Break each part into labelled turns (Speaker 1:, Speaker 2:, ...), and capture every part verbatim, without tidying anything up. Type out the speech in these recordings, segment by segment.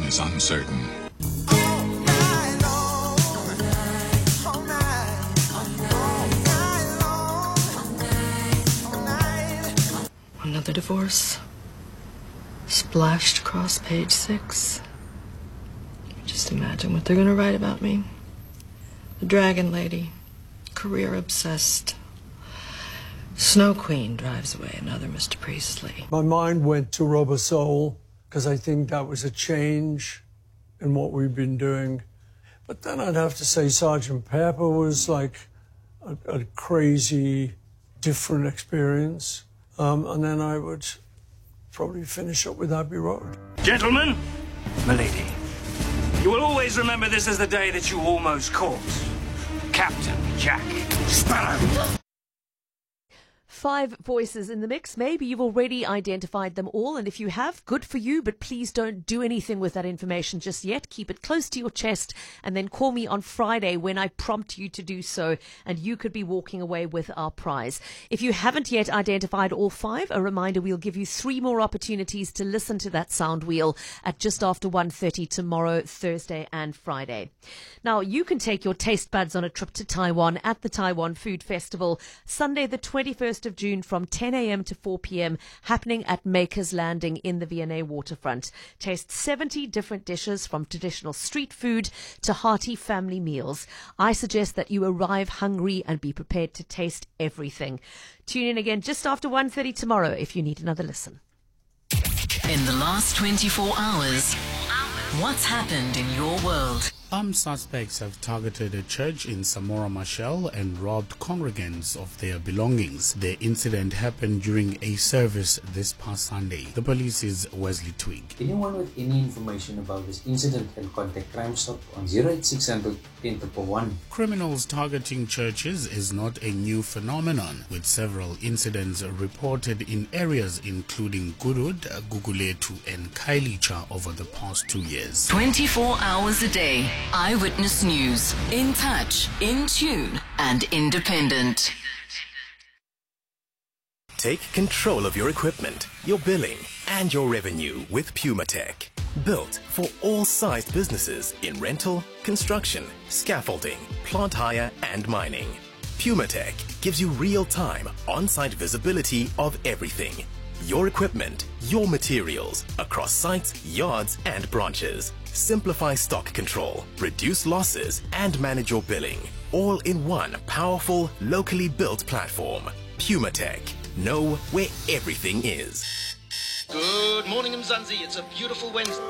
Speaker 1: is uncertain.
Speaker 2: Another divorce. Splashed across page six. Just imagine what they're going to write about me. The Dragon Lady. Career obsessed. Snow Queen drives away another Mister Priestley.
Speaker 3: My mind went to Rubber Soul because I think that was a change in what we've been doing. But then I'd have to say Sergeant Pepper was like a, a crazy, different experience. Um, and then I would probably finish up with Abbey Road.
Speaker 4: Gentlemen, milady, you will always remember this as the day that you almost caught Captain Jack Sparrow.
Speaker 5: Five voices in the mix. Maybe you've already identified them all, and if you have, good for you, but please don't do anything with that information just yet. Keep it close to your chest, and then call me on Friday when I prompt you to do so, and you could be walking away with our prize. If you haven't yet identified all five, a reminder, we'll give you three more opportunities to listen to that sound wheel at just after one thirty tomorrow, Thursday and Friday. Now, you can take your taste buds on a trip to Taiwan at the Taiwan Food Festival, Sunday the twenty-first of June from ten a.m. to four p.m. happening at Maker's Landing in the V and A waterfront. Taste seventy different dishes from traditional street food to hearty family meals. I suggest that you arrive hungry and be prepared to taste everything. Tune in again just after one thirty tomorrow if you need another listen.
Speaker 6: In the last twenty-four hours, what's happened in your world?
Speaker 7: Armed suspects have targeted a church in Samora Machel and robbed congregants of their belongings. The incident happened during a service this past Sunday. The police is Wesley Twig.
Speaker 8: Anyone with any information about this incident can contact Crime Stop on zero eight six hundred ten one.
Speaker 7: Criminals targeting churches is not a new phenomenon, with several incidents reported in areas including Gurud, Guguletu and Kailicha over the past two years.
Speaker 6: twenty-four hours a day. Eyewitness News. In touch, in tune, and independent.
Speaker 9: Take control of your equipment, your billing, and your revenue with PumaTech. Built for all sized businesses in rental, construction, scaffolding, plant hire, and mining. PumaTech gives you real-time, on-site visibility of everything. Your equipment, your materials, across sites, yards, and branches. Simplify stock control, reduce losses, and manage your billing. All in one powerful, locally built platform. PumaTech. Know where everything is.
Speaker 10: Good morning, Mzansi. It's a beautiful Wednesday.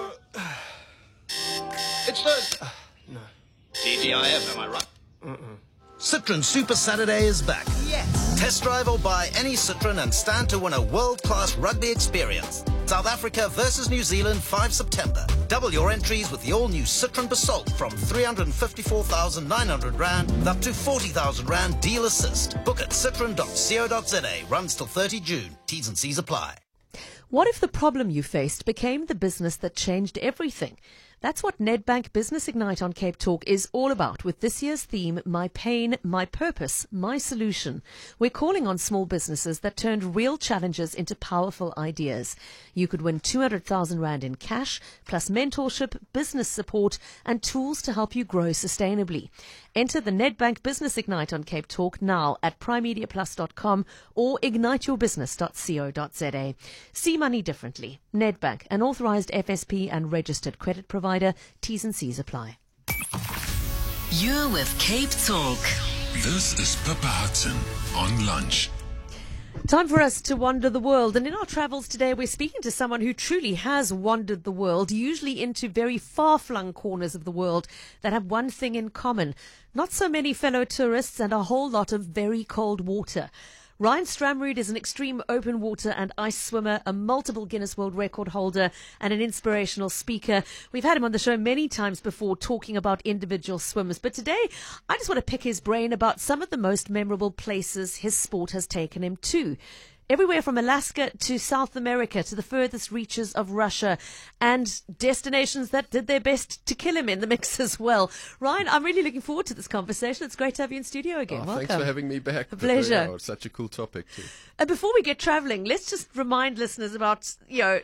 Speaker 10: It's Thursday. Uh, no. T G I F, am I right? Mm-mm. Citroen Super Saturday is back. Yes. Test drive or buy any Citroen and stand to win a world-class rugby experience. South Africa versus New Zealand, the fifth of September. Double your entries with the all-new Citroen Basalt from three hundred fifty-four thousand nine hundred rand with up to forty thousand rand deal assist. Book at citroen dot co dot za. Runs till thirtieth of June. T's and C's apply.
Speaker 5: What if the problem you faced became the business that changed everything? That's what Nedbank Business Ignite on Cape Talk is all about, with this year's theme, My Pain, My Purpose, My Solution. We're calling on small businesses that turned real challenges into powerful ideas. You could win two hundred thousand rand in cash, plus mentorship, business support, and tools to help you grow sustainably. Enter the Nedbank Business Ignite on Cape Talk now at prime media plus dot com or ignite your business dot co dot za. See money differently. Nedbank, an authorised F S P and registered credit provider. T's and C's apply.
Speaker 6: You're with Cape Talk.
Speaker 1: This is Pippa Hudson on Lunch.
Speaker 5: Time for us to wander the world, and in our travels today we're speaking to someone who truly has wandered the world, usually into very far-flung corners of the world that have one thing in common: not so many fellow tourists and a whole lot of very cold water. Ryan Stramrood is an extreme open water and ice swimmer, a multiple Guinness World Record holder, and an inspirational speaker. We've had him on the show many times before talking about individual swims, but today I just want to pick his brain about some of the most memorable places his sport has taken him to. Everywhere from Alaska to South America to the furthest reaches of Russia, and destinations that did their best to kill him in the mix as well. Ryan, I'm really looking forward to this conversation. It's great to have you in studio again.
Speaker 11: Oh,
Speaker 5: Welcome.
Speaker 11: Thanks for having me back.
Speaker 5: A pleasure.
Speaker 11: Oh, it's such a cool topic too.
Speaker 5: And before we get travelling, let's just remind listeners about, you know,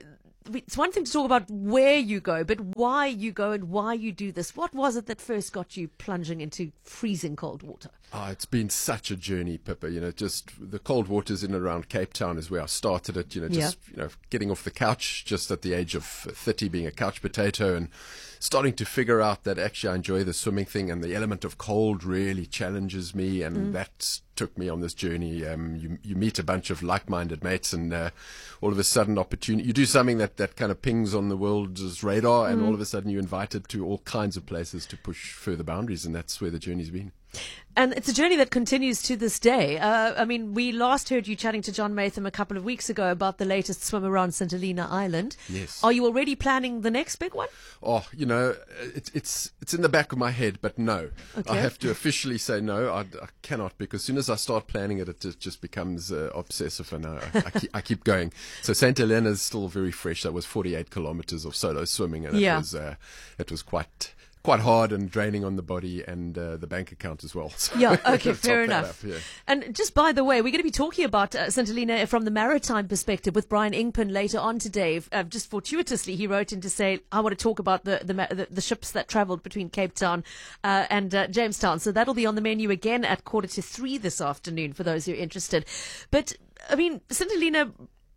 Speaker 5: it's one thing to talk about where you go, but why you go and why you do this. What was it that first got you plunging into freezing cold water?
Speaker 11: Oh, it's been such a journey, Pippa. You know, just the cold waters in and around Cape Town is where I started it. You know, just
Speaker 5: Yeah.
Speaker 11: you know, getting off the couch just at the age of thirty, being a couch potato, and starting to figure out that actually I enjoy the swimming thing, and the element of cold really challenges me, and
Speaker 5: Mm.
Speaker 11: that took me on this journey. Um, you you meet a bunch of like-minded mates, and uh, all of a sudden, opportunity. You do something that that kind of pings on the world's radar, and
Speaker 5: Mm.
Speaker 11: all of a sudden, you're invited to all kinds of places to push further boundaries, and that's where the journey's been.
Speaker 5: And it's a journey that continues to this day. Uh, I mean, we last heard you chatting to John Matham a couple of weeks ago about the latest swim around Saint Helena Island.
Speaker 11: Yes.
Speaker 5: Are you already planning the next big one?
Speaker 11: Oh, you know, it's it's it's in the back of my head, but no.
Speaker 5: Okay.
Speaker 11: I have to officially say no. I, I cannot, because as soon as I start planning it, it just, just becomes uh, obsessive, and I, I, keep, I keep going. So Saint Helena is still very fresh. That was forty-eight kilometers of solo swimming, and
Speaker 5: Yeah.
Speaker 11: it was uh, it was quite quite hard and draining on the body and uh, the bank account as well. So
Speaker 5: Yeah, okay,
Speaker 11: top
Speaker 5: fair
Speaker 11: that
Speaker 5: enough.
Speaker 11: up, yeah.
Speaker 5: And just by the way, we're going to be talking about uh, Saint Helena from the maritime perspective with Brian Ingpen later on today. Uh, just fortuitously, he wrote in to say, I want to talk about the the, ma- the, the ships that travelled between Cape Town uh, and uh, Jamestown. So that'll be on the menu again at quarter to three this afternoon for those who are interested. But, I mean, Saint Helena,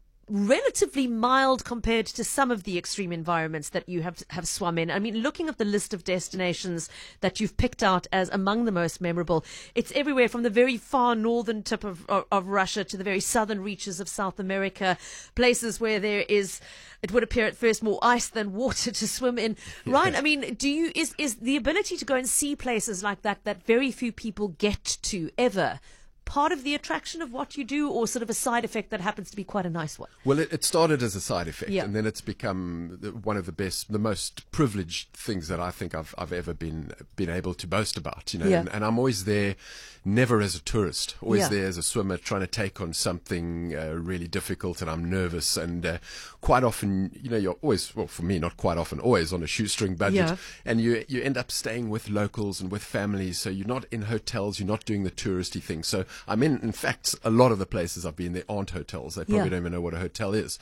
Speaker 5: relatively mild compared to some of the extreme environments that you have have swum in. I mean, looking at the list of destinations that you've picked out as among the most memorable, it's everywhere from the very far northern tip of, of, of Russia to the very southern reaches of South America, places where there is, it would appear at first, more ice than water to swim in.
Speaker 11: Yeah.
Speaker 5: Ryan, I mean, do you is is the ability to go and see places like that that very few people get to ever part of the attraction of what you do, or sort of a side effect that happens to be quite a nice one?
Speaker 11: Well, it, it started as a side effect,
Speaker 5: Yeah.
Speaker 11: and then it's become the, one of the best, the most privileged things that I think I've I've ever been been able to boast about. You know,
Speaker 5: Yeah.
Speaker 11: and, and I'm always there, never as a tourist, always
Speaker 5: Yeah.
Speaker 11: there as a swimmer, trying to take on something uh, really difficult, and I'm nervous, and uh, quite often, you know, you're always, well, for me, not quite often, always on a shoestring budget,
Speaker 5: Yeah.
Speaker 11: and you you end up staying with locals and with families, so you're not in hotels, you're not doing the touristy thing. So I'm in, in fact, a lot of the places I've been, there aren't hotels. They probably
Speaker 5: Yeah.
Speaker 11: don't even know what a hotel is.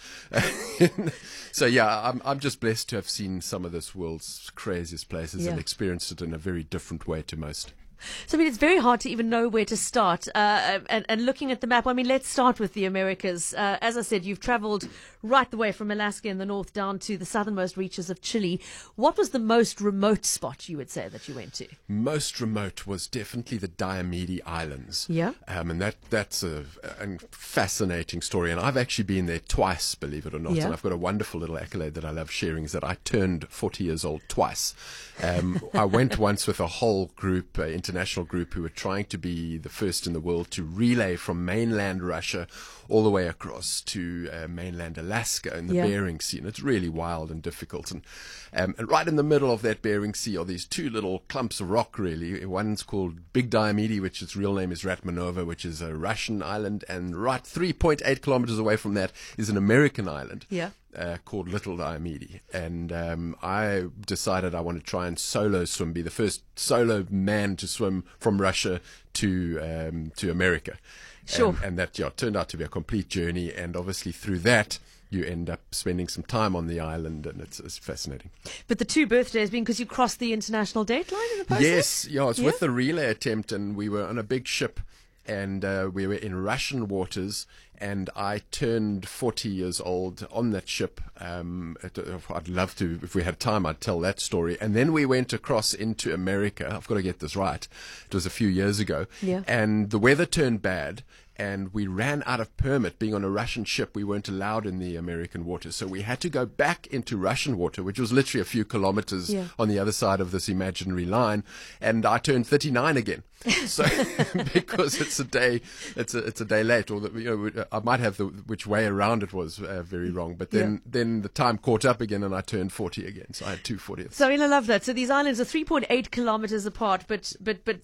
Speaker 11: So yeah, I'm I'm just blessed to have seen some of this world's craziest places
Speaker 5: Yeah.
Speaker 11: and experienced it in a very different way to most.
Speaker 5: So, I mean, it's very hard to even know where to start. Uh, and, and looking at the map, I mean, let's start with the Americas. Uh, as I said, you've travelled right the way from Alaska in the north down to the southernmost reaches of Chile. What was the most remote spot you would say that you went to?
Speaker 11: Most remote was definitely the Diomede Islands.
Speaker 5: Yeah.
Speaker 11: Um, and that that's a, a fascinating story. And I've actually been there twice, believe it or not.
Speaker 5: Yeah.
Speaker 11: And I've got a wonderful little accolade that I love sharing, is that I turned forty years old twice. Um, I went once with a whole group, uh, international group, who were trying to be the first in the world to relay from mainland Russia all the way across to uh, mainland Alaska in the
Speaker 5: Yeah.
Speaker 11: Bering Sea. And it's really wild and difficult. And, um, and right in the middle of that Bering Sea are these two little clumps of rock, really. One's called Big Diomede, which its real name is Ratmanova, which is a Russian island. And right three point eight kilometers away from that is an American island.
Speaker 5: Yeah.
Speaker 11: Uh, called Little Diomede, and um, I decided I want to try and solo swim, be the first solo man to swim from Russia to um, to America.
Speaker 5: Sure.
Speaker 11: And, and that yeah turned out to be a complete journey, and obviously through that you end up spending some time on the island, and it's, it's fascinating.
Speaker 5: But the two birthdays being because you crossed the international date line in the process?
Speaker 11: Yes, yeah, it's
Speaker 5: Yeah?
Speaker 11: with the relay attempt, and we were on a big ship, and uh, we were in Russian waters, and I turned forty years old on that ship. Um, it, I'd love to, if we had time, I'd tell that story. And then we went across into America. I've got to get this right. It was a few years ago.
Speaker 5: Yeah.
Speaker 11: And the weather turned bad, and we ran out of permit. Being on a Russian ship, we weren't allowed in the American waters. So we had to go back into Russian water, which was literally a few kilometers
Speaker 5: Yeah.
Speaker 11: on the other side of this imaginary line. And I turned thirty-nine again. So because it's a day, it's a, it's a day late, or the, you know, I might have the which way around it was uh, very wrong. But then,
Speaker 5: Yeah.
Speaker 11: then the time caught up again, and I turned forty again. So I had two fortieths.
Speaker 5: So I mean, I love that. So these islands are three point eight kilometers apart, but but but but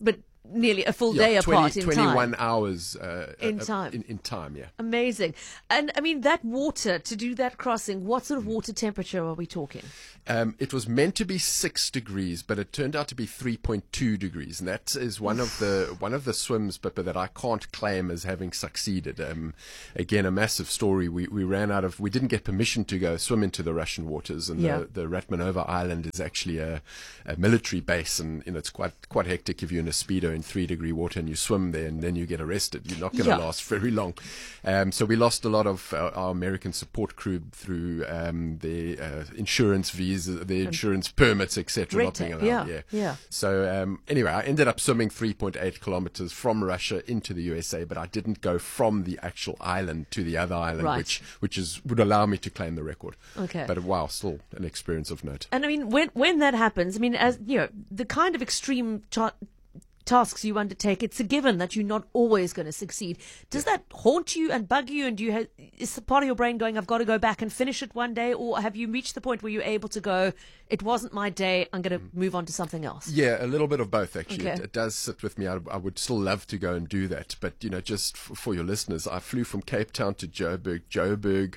Speaker 5: nearly a full
Speaker 11: yeah,
Speaker 5: day
Speaker 11: twenty,
Speaker 5: apart in
Speaker 11: twenty-one
Speaker 5: time.
Speaker 11: hours uh,
Speaker 5: In
Speaker 11: uh,
Speaker 5: time.
Speaker 11: In, in time, yeah.
Speaker 5: Amazing. And I mean, that water, to do that crossing, what sort of water temperature are we talking?
Speaker 11: Um, it was meant to be six degrees, but it turned out to be three point two degrees, and that is one of the one of the swims, Pippa, that I can't claim as having succeeded. Um, again, a massive story. We we ran out of. We didn't get permission to go swim into the Russian waters, and
Speaker 5: Yeah.
Speaker 11: the, the Ratmanova Island is actually a, a military base, and you know, it's quite quite hectic if you're in a speedo in three degree water and you swim there, and then you get arrested. You're not going to
Speaker 5: Yeah.
Speaker 11: last very long. Um, so we lost a lot of uh, our American support crew through um, their uh, insurance visas, their insurance permits, et cetera.
Speaker 5: Red
Speaker 11: Not being
Speaker 5: tape,
Speaker 11: allowed.
Speaker 5: yeah, yeah.
Speaker 11: So um, anyway, I ended up swimming three point eight kilometers from Russia into the U S A, but I didn't go from the actual island to the other island,
Speaker 5: Right.
Speaker 11: which which is would allow me to claim the record.
Speaker 5: Okay.
Speaker 11: But wow, still an experience of note.
Speaker 5: And I mean, when when that happens, I mean, as you know, the kind of extreme ta- tasks you undertake, it's a given that you're not always going to succeed. Does that haunt you and bug you? And do you have, is part of your brain going, "I've got to go back and finish it one day," or have you reached the point where you're able to go, "It wasn't my day. I'm going to move on to something else"?
Speaker 11: Yeah, a little bit of both, actually.
Speaker 5: Okay.
Speaker 11: It, it does sit with me. I, I would still love to go and do that. But, you know, just f- for your listeners, I flew from Cape Town to Joburg, Joburg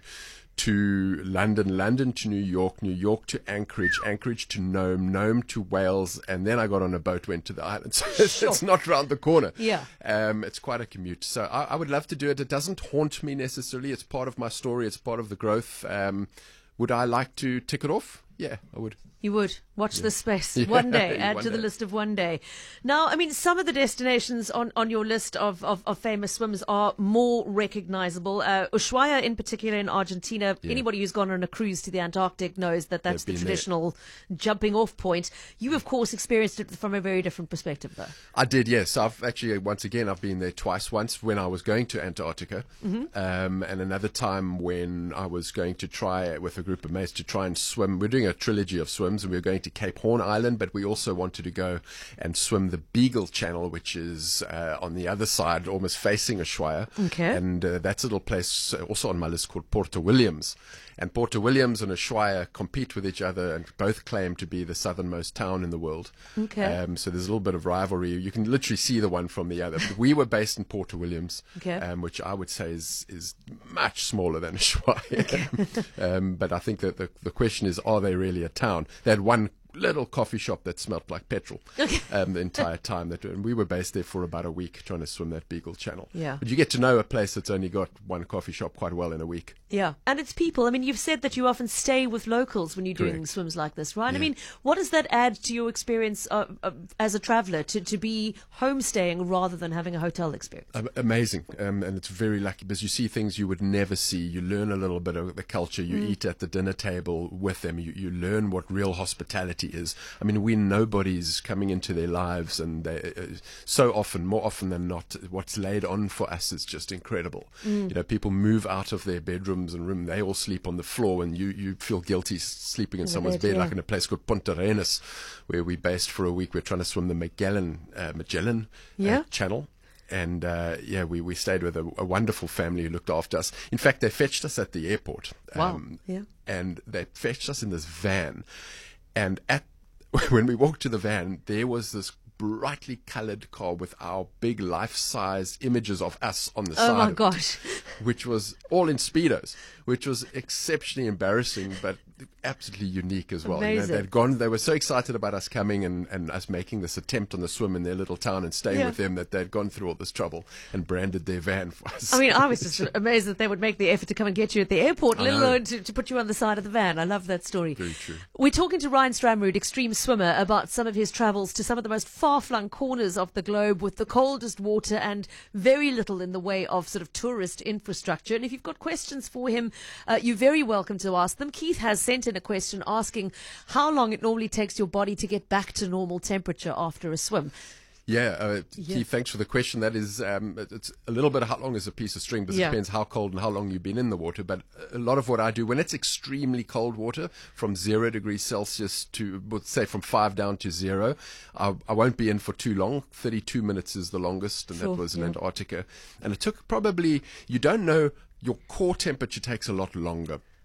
Speaker 11: to London, London to New York, New York to Anchorage, Anchorage to Nome, Nome to Wales, and then I got on a boat, went to the island. So it's,
Speaker 5: Sure.
Speaker 11: it's not round the corner.
Speaker 5: Yeah.
Speaker 11: Um, it's quite a commute. So I, I would love to do it. It doesn't haunt me necessarily. It's part of my story. It's part of the growth. Um, would I like to tick it off? Yeah, I would.
Speaker 5: You would. Watch this space.
Speaker 11: Yeah,
Speaker 5: One day. Add
Speaker 11: one
Speaker 5: to the
Speaker 11: day.
Speaker 5: list of one day. Now, I mean, some of the destinations on, on your list of, of, of famous swims are more recognizable. Uh, Ushuaia, in particular, in Argentina.
Speaker 11: Yeah.
Speaker 5: Anybody who's gone on a cruise to the Antarctic knows that that's
Speaker 11: They've
Speaker 5: the
Speaker 11: been there.
Speaker 5: traditional jumping off point. You, of course, experienced it from a very different perspective, though.
Speaker 11: I did, yes. I've actually, once again, I've been there twice. Once when I was going to Antarctica,
Speaker 5: Mm-hmm.
Speaker 11: um, and another time when I was going to try, with a group of mates, to try and swim. We're doing a trilogy of swims, and we were going to Cape Horn Island, but we also wanted to go and swim the Beagle Channel, which is uh, on the other side, almost facing Ushuaia.
Speaker 5: Okay.
Speaker 11: And uh, that's a little place uh, also on my list called Porto Williams. And Porto Williams and Ushuaia compete with each other and both claim to be the southernmost town in the world.
Speaker 5: Okay.
Speaker 11: Um, so there's a little bit of rivalry. You can literally see the one from the other. But we were based in Porto Williams,
Speaker 5: Okay.
Speaker 11: um, which I would say is, is much smaller than Ushuaia. um, but I think that the, the question is, are they really a town? They had one little coffee shop that smelled like petrol um, the entire time. That and we were based there for about a week trying to swim that Beagle Channel.
Speaker 5: Yeah.
Speaker 11: But you get to know a place that's only got one coffee shop quite well in a week.
Speaker 5: Yeah. And it's people. I mean, you've said that you often stay with locals when you're doing
Speaker 11: Correct.
Speaker 5: swims like this, right? I
Speaker 11: Yeah.
Speaker 5: mean, what does that add to your experience uh, uh, as a traveler to, to be homestaying rather than having a hotel experience?
Speaker 11: Um, amazing, um, and it's very lucky because you see things you would never see. You learn a little bit of the culture. You
Speaker 5: Mm.
Speaker 11: eat at the dinner table with them. You, you learn what real hospitality is. I mean, when nobody's coming into their lives, and they, uh, so often, more often than not, what's laid on for us is just incredible.
Speaker 5: Mm.
Speaker 11: You know, people move out of their bedrooms and room. They all sleep on the floor, and you, you feel guilty sleeping in
Speaker 5: In the
Speaker 11: someone's
Speaker 5: bed,
Speaker 11: bed,
Speaker 5: yeah.
Speaker 11: like in a place called Punta Arenas, where we based for a week. We're trying to swim the Magellan, uh, Magellan
Speaker 5: Yeah.
Speaker 11: uh, Channel. And uh, yeah, we, we stayed with a, a wonderful family who looked after us. In fact, they fetched us at the airport.
Speaker 5: Wow. Yeah.
Speaker 11: And they fetched us in this van. And at when we walked to the van, there was this brightly colored car with our big life-size images of us on the
Speaker 5: Oh
Speaker 11: side.
Speaker 5: my
Speaker 11: of it,
Speaker 5: gosh.
Speaker 11: which was all in Speedos, which was exceptionally embarrassing, but absolutely unique as well. You know,
Speaker 5: Amazing.
Speaker 11: they'd gone, they were so excited about us coming and, and us making this attempt on the swim in their little town and staying
Speaker 5: Yeah.
Speaker 11: with them that they'd gone through all this trouble and branded their van for us.
Speaker 5: I mean, I was just amazed that they would make the effort to come and get you at the airport,
Speaker 11: I
Speaker 5: let
Speaker 11: know.
Speaker 5: alone to, to put you on the side of the van. I love that story.
Speaker 11: Very true.
Speaker 5: We're talking to Ryan Stramrood, extreme swimmer, about some of his travels to some of the most far-flung corners of the globe with the coldest water and very little in the way of sort of tourist infrastructure. And if you've got questions for him, uh, you're very welcome to ask them. Keith has sent in a question asking how long it normally takes your body to get back to normal temperature after a swim.
Speaker 11: Yeah, uh,
Speaker 5: Yeah.
Speaker 11: Keith, thanks for the question. That is, um, it- it's a little bit of how long is a piece of string, but
Speaker 5: Yeah.
Speaker 11: it depends how cold and how long you've been in the water. But a lot of what I do, when it's extremely cold water, from zero degrees Celsius to, let's say, from five down to zero, I, I won't be in for too long. thirty-two minutes is the longest, and
Speaker 5: Sure,
Speaker 11: that was in
Speaker 5: yeah.
Speaker 11: Antarctica. And it took probably, you don't know, your core temperature takes a lot longer.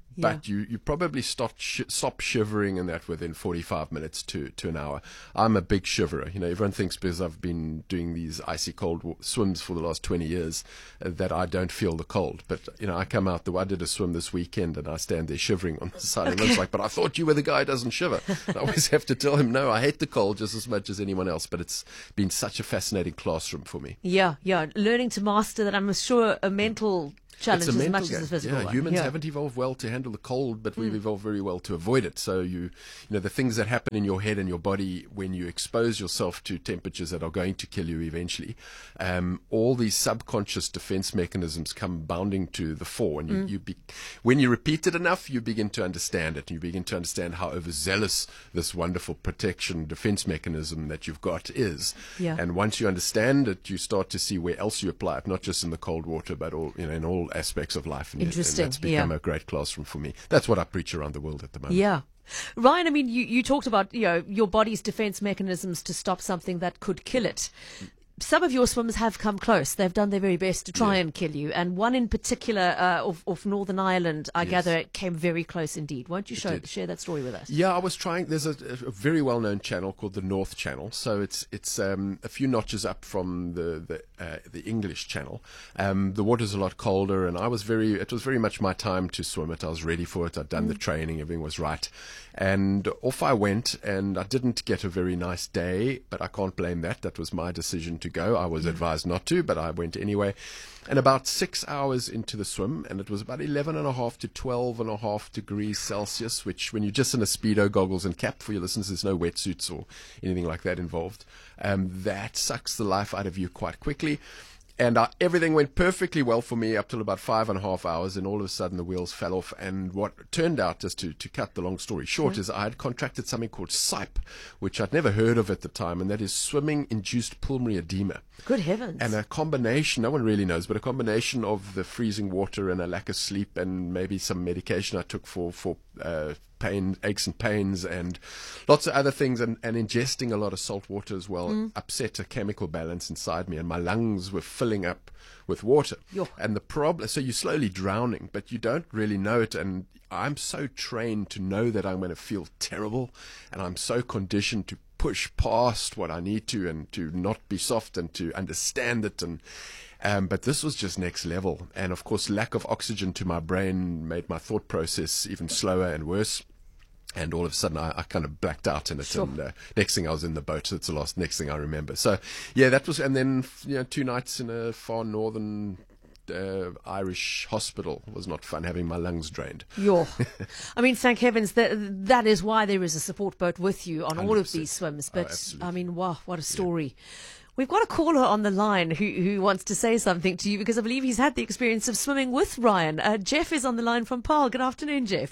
Speaker 11: But yeah. you, you probably stop sh- stop shivering and that within forty-five minutes to, to an hour. I'm a big shiverer. You know, everyone thinks because I've been doing these icy cold w- swims for the last twenty years uh, that I don't feel the cold. But, you know, I come out, the, I did a swim this weekend and I stand there shivering on the side. Okay. And it's like, but I thought you were the guy who doesn't shiver. I always have to tell him, no, I hate the cold just as much as anyone else. But it's been such a fascinating classroom for me.
Speaker 5: Yeah, yeah. Learning to master that, I'm sure, a mental challenge
Speaker 11: it's a
Speaker 5: as
Speaker 11: mental
Speaker 5: much
Speaker 11: game.
Speaker 5: as a physical
Speaker 11: yeah,
Speaker 5: one.
Speaker 11: Humans
Speaker 5: yeah.
Speaker 11: haven't evolved well to handle the cold, but we've
Speaker 5: mm.
Speaker 11: evolved very well to avoid it. So you, you know, the things that happen in your head and your body when you expose yourself to temperatures that are going to kill you eventually, um, all these subconscious defense mechanisms come bounding to the fore. And you,
Speaker 5: mm.
Speaker 11: you be, when you repeat it enough, you begin to understand it. And you begin to understand how overzealous this wonderful protection defense mechanism that you've got is.
Speaker 5: Yeah.
Speaker 11: And once you understand it, you start to see where else you apply it, not just in the cold water, but all, you know, in all aspects of life. And
Speaker 5: Interesting.
Speaker 11: And that's become
Speaker 5: yeah.
Speaker 11: a great classroom for me. That's what I preach around the world at the moment.
Speaker 5: Yeah. Ryan, I mean, you, you talked about, you know, your body's defense mechanisms to stop something that could kill it. Some of your swims have come close. They've done their very best to try yeah. and kill you. And one in particular uh, of, of Northern Ireland, I yes. gather, it came very close indeed. Won't you show, share that story with us?
Speaker 11: Yeah, I was trying. There's a, a very well-known channel called the North Channel. So it's it's um, a few notches up from the the, uh, the English Channel. Um, the water's a lot colder, and I was very. It was very much my time to swim it. I was ready for it. I'd done mm. the training. Everything was right. And off I went, and I didn't get a very nice day, but I can't blame that. That was my decision to go. I was advised not to, but I went anyway. And about six hours into the swim, and it was about eleven and a half to twelve and a half degrees Celsius, which when you're just in a Speedo, goggles and cap, for your listeners, there's no wetsuits or anything like that involved. Um, that sucks the life out of you quite quickly. And uh, everything went perfectly well for me up till about five and a half hours, and all of a sudden the wheels fell off. And what turned out, just to, to cut the long story short, mm-hmm. is I had contracted something called S I P, which I'd never heard of at the time, and that is swimming-induced pulmonary edema.
Speaker 5: Good heavens.
Speaker 11: And a combination, no one really knows, but a combination of the freezing water and a lack of sleep and maybe some medication I took for, for uh, pain, aches and pains and lots of other things, and, and ingesting a lot of salt water as well mm. upset a chemical balance inside me, and my lungs were filling up with water.
Speaker 5: Yo.
Speaker 11: And the problem, so you're slowly drowning, but you don't really know it. And I'm so trained to know that I'm going to feel terrible, and I'm so conditioned to push past what I need to and to not be soft and to understand it. And um, but this was just next level. And of course, lack of oxygen to my brain made my thought process even slower and worse. And all of a sudden, I, I kind of blacked out in it.
Speaker 5: Sure.
Speaker 11: And uh, next thing, I was in the boat. So it's the last next thing I remember. So yeah, that was. And then you know, two nights in a far northern Uh, Irish hospital was not fun, having my lungs drained.
Speaker 5: Yo. I mean, thank heavens that that is why there is a support boat with you on all of these swims. But
Speaker 11: oh,
Speaker 5: I mean, wow, what a story. Yeah. We've got a caller on the line who, who wants to say something to you, because I believe he's had the experience of swimming with Ryan. Uh, Jeff is on the line from Paarl. Good afternoon, Jeff.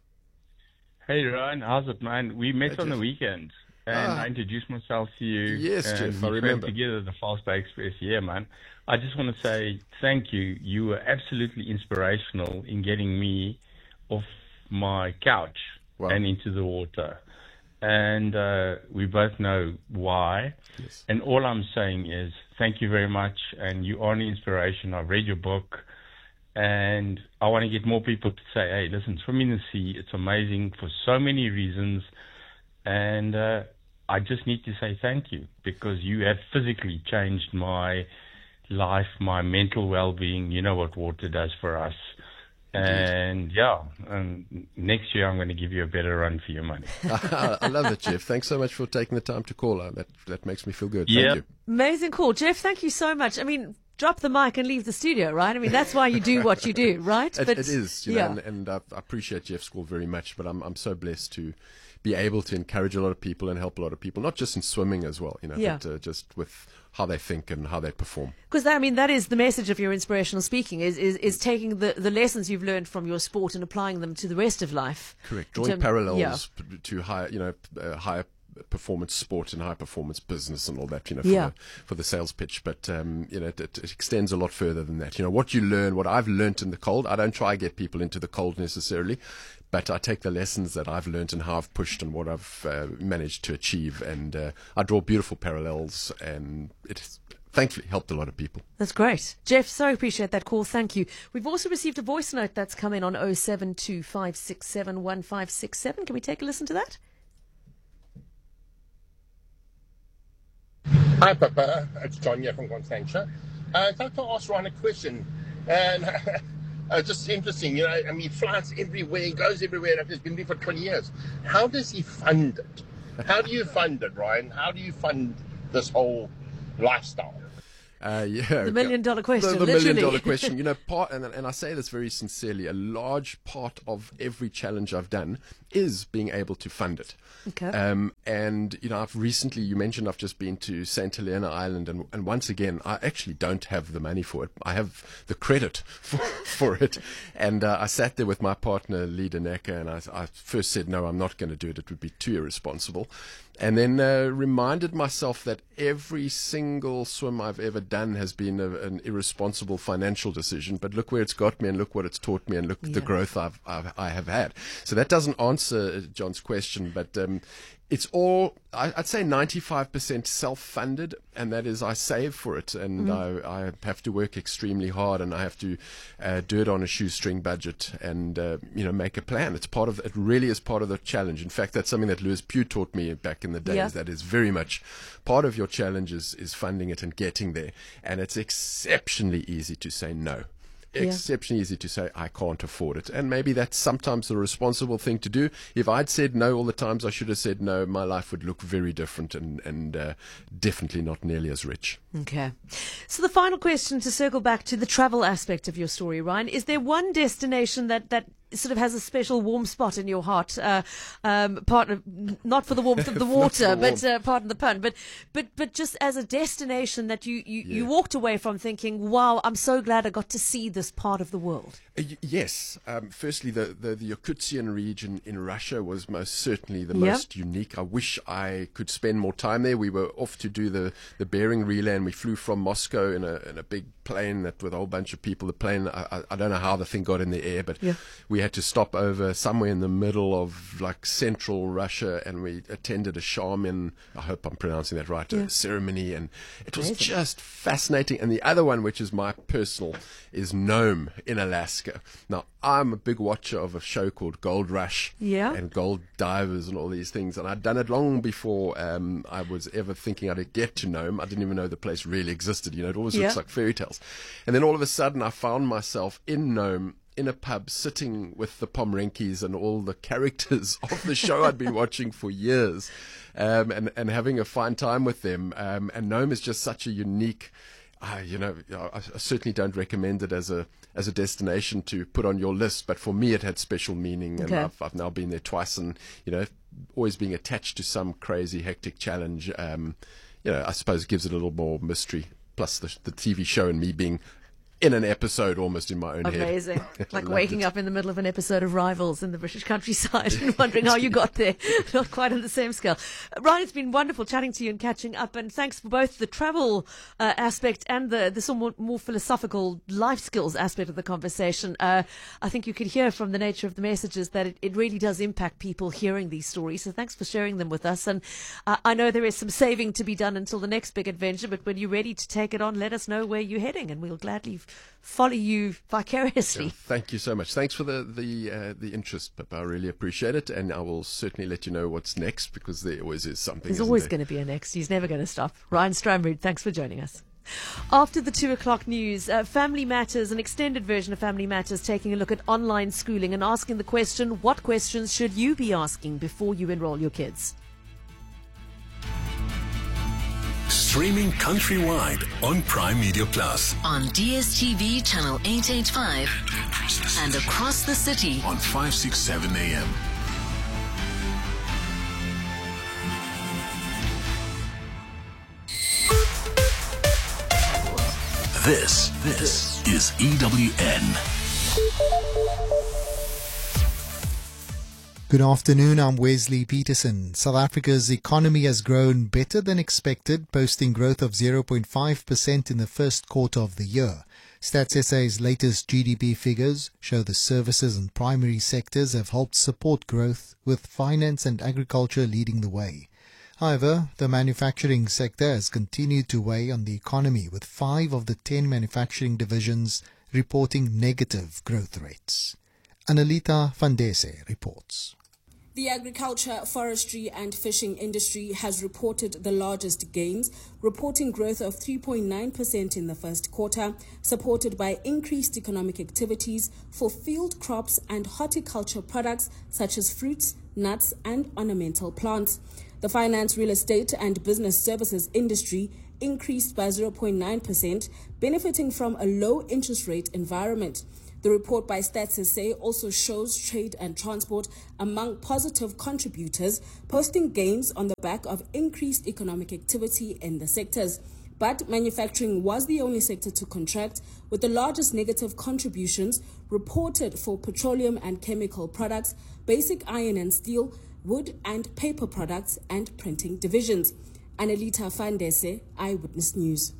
Speaker 12: Hey, Ryan. How's it, man? We met
Speaker 11: hey,
Speaker 12: on
Speaker 11: Jeff.
Speaker 12: the weekend. And
Speaker 11: ah.
Speaker 12: I introduced myself to you.
Speaker 11: Yes,
Speaker 12: and
Speaker 11: Jeff,
Speaker 12: we
Speaker 11: I remember.
Speaker 12: together the Fast Bay Express. Yeah, man. I just want to say thank you. You were absolutely inspirational in getting me off my couch
Speaker 11: wow.
Speaker 12: and into the water. And uh, we both know why.
Speaker 11: Yes.
Speaker 12: And all I'm saying is thank you very much. And you are an inspiration. I've read your book. And I want to get more people to say, hey, listen, swim in the sea. It's amazing for so many reasons. And uh, I just need to say thank you, because you have physically changed my life, my mental well-being. You know what water does for us. Indeed. And yeah, and next year I'm going to give you a better run for your money.
Speaker 11: I love it, Jeff. Thanks so much for taking the time to call. That that makes me feel good.
Speaker 12: Yeah.
Speaker 11: Thank you.
Speaker 5: Amazing call. Jeff, thank you so much. I mean, drop the mic and leave the studio, right? I mean, that's why you do what you do, right?
Speaker 11: It,
Speaker 5: but,
Speaker 11: it is, you
Speaker 5: yeah.
Speaker 11: know, and, and I, I appreciate Jeff's call very much, but I'm I'm so blessed to be able to encourage a lot of people and help a lot of people, not just in swimming as well, you know,
Speaker 5: yeah.
Speaker 11: but uh, just with how they think and how they perform.
Speaker 5: Because I mean, that is the message of your inspirational speaking: is is, is taking the, the lessons you've learned from your sport and applying them to the rest of life.
Speaker 11: Correct. Drawing
Speaker 5: term,
Speaker 11: parallels
Speaker 5: yeah.
Speaker 11: to higher, you know, uh, higher performance sport and high performance business and all that, you know, for,
Speaker 5: yeah.
Speaker 11: the, for the sales pitch. But, um, you know, it, it extends a lot further than that. You know, what you learn, what I've learned in the cold, I don't try to get people into the cold necessarily, but I take the lessons that I've learned and how I've pushed and what I've uh, managed to achieve. And uh, I draw beautiful parallels, and it's thankfully helped a lot of people.
Speaker 5: That's great. Jeff, so appreciate that call. Thank you. We've also received a voice note that's come in on oh seven two five six seven one five six seven. Can we take a listen to that?
Speaker 13: Hi, Papa. It's John here from Constantia. Uh, I'd like to ask Ron a question. And uh, just interesting, you know, I mean, he flies everywhere, he goes everywhere, and he's been there for twenty years. How does he fund it? How do you fund it, Ryan? How do you fund this whole lifestyle?
Speaker 11: Uh, yeah,
Speaker 5: the million dollar question.
Speaker 11: The, the
Speaker 5: literally.
Speaker 11: million dollar question. You know, part, and, and I say this very sincerely, a large part of every challenge I've done is being able to fund it.
Speaker 5: Okay.
Speaker 11: Um, and, you know, I've recently, you mentioned I've just been to Saint Helena Island, and, and once again, I actually don't have the money for it. I have the credit for, for it. And uh, I sat there with my partner, Lee Daneka, and I, I first said, no, I'm not going to do it. It would be too irresponsible. And then uh, reminded myself that every single swim I've ever done has been a, an irresponsible financial decision. But look where it's got me, and look what it's taught me, and look yeah. the growth I've, I've I have had. So that doesn't answer John's question, but um, it's all, I'd say ninety-five percent self-funded, and that is I save for it, and mm. I, I have to work extremely hard, and I have to uh, do it on a shoestring budget, and uh, you know, make a plan. It's part of, it really is part of the challenge. In fact, that's something that Lewis Pugh taught me back in the days. Yeah. That is very much part of your challenge is, is funding it and getting there, and it's exceptionally easy to say no. Exceptionally yeah. easy to say, I can't afford it. And maybe that's sometimes the responsible thing to do. If I'd said no all the times I should have said no, my life would look very different, and, and uh, definitely not nearly as rich.
Speaker 5: Okay. So the final question, to circle back to the travel aspect of your story, Ryan, is there one destination that, that sort of has a special warm spot in your heart? Uh, um, partner, not for the warmth of the water, the but uh, pardon the pun, but but but just as a destination that you, you, yeah. you walked away from thinking, wow, I'm so glad I got to see this part of the world.
Speaker 11: Uh, y- yes. Um, firstly, the, the, the Yakutsian region in Russia was most certainly the
Speaker 5: yep.
Speaker 11: most unique. I wish I could spend more time there. We were off to do the, the Bering relay, and we flew from Moscow in a, in a big plane that with a whole bunch of people. The plane, I, I don't know how the thing got in the air, but yeah. we had to stop over somewhere in the middle of like central Russia, and we attended a shaman, I hope I'm pronouncing that right, yeah. a ceremony, and it was Amazing. Just fascinating. And the other one, which is my personal, is Nome in Alaska. Now, I'm a big watcher of a show called Gold Rush
Speaker 5: yeah.
Speaker 11: and Gold Divers and all these things, and I'd done it long before um, I was ever thinking I'd get to Nome. I didn't even know the place really existed. You know, it always yeah. looks like fairy tales. And then all of a sudden I found myself in Nome, in a pub, sitting with the Pomrenkis and all the characters of the show I'd been watching for years, um, and, and having a fine time with them. Um, and Nome is just such a unique, uh, you know, I, I certainly don't recommend it as a as a destination to put on your list, but for me it had special meaning,
Speaker 5: okay.
Speaker 11: and I've, I've now been there twice, and, you know, always being attached to some crazy, hectic challenge, um, you know, I suppose gives it a little more mystery, plus the, the T V show and me being in an episode almost in my own
Speaker 5: Amazing.
Speaker 11: head.
Speaker 5: Amazing. Like waking it. up in the middle of an episode of Rivals in the British countryside and wondering how you got there. Not quite on the same scale. Ryan, it's been wonderful chatting to you and catching up, and thanks for both the travel uh, aspect and the, the sort of more, more philosophical life skills aspect of the conversation. Uh, I think you could hear from the nature of the messages that it, it really does impact people hearing these stories, so thanks for sharing them with us. And uh, I know there is some saving to be done until the next big adventure, but when you're ready to take it on, let us know where you're heading, and we'll gladly follow you vicariously.
Speaker 11: Yeah, thank you so much. Thanks for the the uh, the interest, Pippa. I really appreciate it, and I will certainly let you know what's next, because there always is something.
Speaker 5: There's always going to be a next. He's never going to stop. Ryan Stromrud, thanks for joining us. After the two o'clock news, uh, Family Matters, an extended version of Family Matters, taking a look at online schooling and asking the question, what questions should you be asking before you enroll your kids?
Speaker 1: Streaming countrywide on Prime Media Plus.
Speaker 6: On D S T V channel eight eighty-five and across the city
Speaker 1: on five sixty-seven A M. This, this is E W N.
Speaker 14: Good afternoon, I'm Wesley Peterson. South Africa's economy has grown better than expected, posting growth of zero point five percent in the first quarter of the year. Stats S A's latest G D P figures show the services and primary sectors have helped support growth, with finance and agriculture leading the way. However, the manufacturing sector has continued to weigh on the economy, with five of the ten manufacturing divisions reporting negative growth rates. Annalita Vandese reports.
Speaker 15: The agriculture, forestry and fishing industry has reported the largest gains, reporting growth of three point nine percent in the first quarter, supported by increased economic activities for field crops and horticulture products such as fruits, nuts and ornamental plants. The finance, real estate and business services industry increased by zero point nine percent, benefiting from a low interest rate environment. The report by Stats S A also shows trade and transport among positive contributors, posting gains on the back of increased economic activity in the sectors. But manufacturing was the only sector to contract, with the largest negative contributions reported for petroleum and chemical products, basic iron and steel, wood and paper products, and printing divisions. Annalita Vandese, Eyewitness News.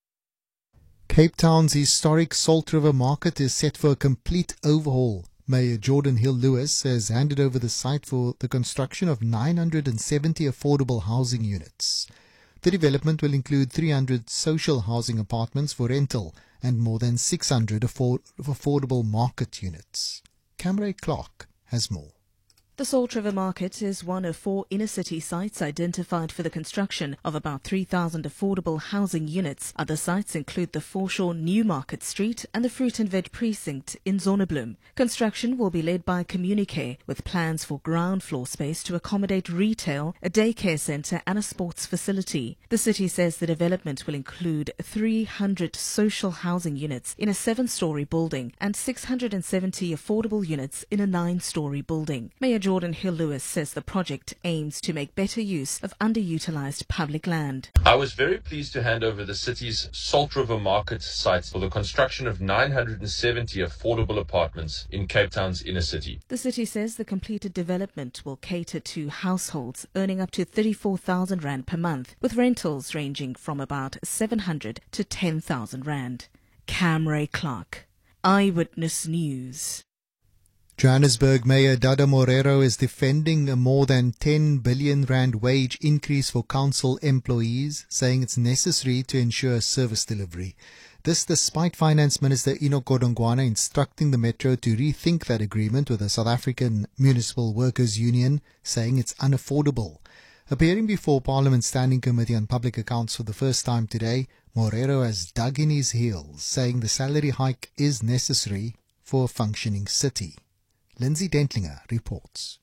Speaker 14: Cape Town's historic Salt River Market is set for a complete overhaul. Mayor Jordan Hill-Lewis has handed over the site for the construction of nine hundred seventy affordable housing units. The development will include three hundred social housing apartments for rental and more than six hundred afford- affordable market units. Camray Clark has more.
Speaker 16: The Salt River Market is one of four inner-city sites identified for the construction of about three thousand affordable housing units. Other sites include the Foreshore New Market Street and the Fruit and Veg Precinct in Zonnebloem. Construction will be led by Communicare, with plans for ground floor space to accommodate retail, a daycare centre and a sports facility. The city says the development will include three hundred social housing units in a seven-storey building and six hundred seventy affordable units in a nine-storey building. Mayor Jordan Hill-Lewis says the project aims to make better use of underutilised public land.
Speaker 17: I was very pleased to hand over the city's Salt River Market site for the construction of nine hundred seventy affordable apartments in Cape Town's inner city.
Speaker 16: The city says the completed development will cater to households earning up to thirty-four thousand rand per month, with rentals ranging from about seven hundred to ten thousand rand. Camray Clark, Eyewitness News.
Speaker 14: Johannesburg Mayor Dada Morero is defending a more than ten billion rand wage increase for council employees, saying it's necessary to ensure service delivery. This despite Finance Minister Enoch Godongwana instructing the Metro to rethink that agreement with the South African Municipal Workers Union, saying it's unaffordable. Appearing before Parliament's Standing Committee on Public Accounts for the first time today, Morero has dug in his heels, saying the salary hike is necessary for a functioning city. Lindsay Dentlinger reports.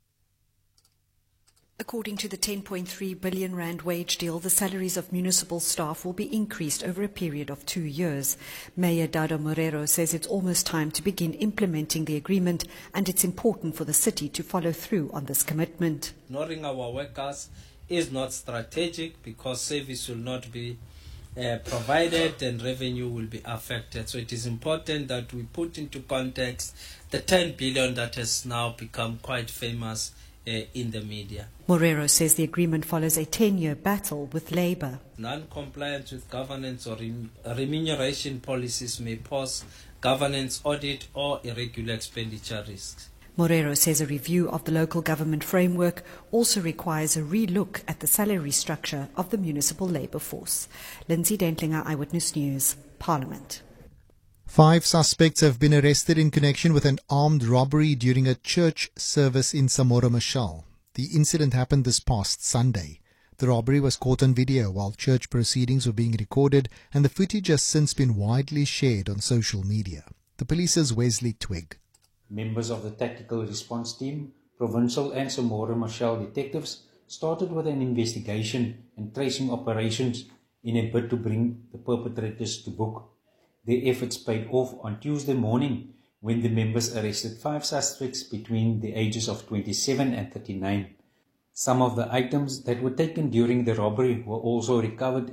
Speaker 18: According to the ten point three billion rand wage deal, the salaries of municipal staff will be increased over a period of two years. Mayor Dada Morero says it's almost time to begin implementing the agreement, and it's important for the city to follow through on this commitment.
Speaker 19: Ignoring our workers is not strategic because service will not be uh, provided and revenue will be affected. So it is important that we put into context the ten billion that has now become quite famous uh, in the media.
Speaker 18: Morero says the agreement follows a ten-year battle with Labour.
Speaker 19: Non-compliance with governance or rem- remuneration policies may pose governance audit or irregular expenditure risks.
Speaker 18: Morero says a review of the local government framework also requires a re-look at the salary structure of the municipal labour force. Lindsay Dentlinger, Eyewitness News, Parliament.
Speaker 14: Five suspects have been arrested in connection with an armed robbery during a church service in Samora Machel. The incident happened this past Sunday. The robbery was caught on video while church proceedings were being recorded, and the footage has since been widely shared on social media. The police's Wesley Twigg.
Speaker 8: Members of the Tactical Response Team, Provincial and Samora Machel detectives started with an investigation and tracing operations in a bid to bring the perpetrators to book. Their efforts paid off on Tuesday morning when the members arrested five suspects between the ages of twenty-seven and thirty-nine. Some of the items that were taken during the robbery were also recovered.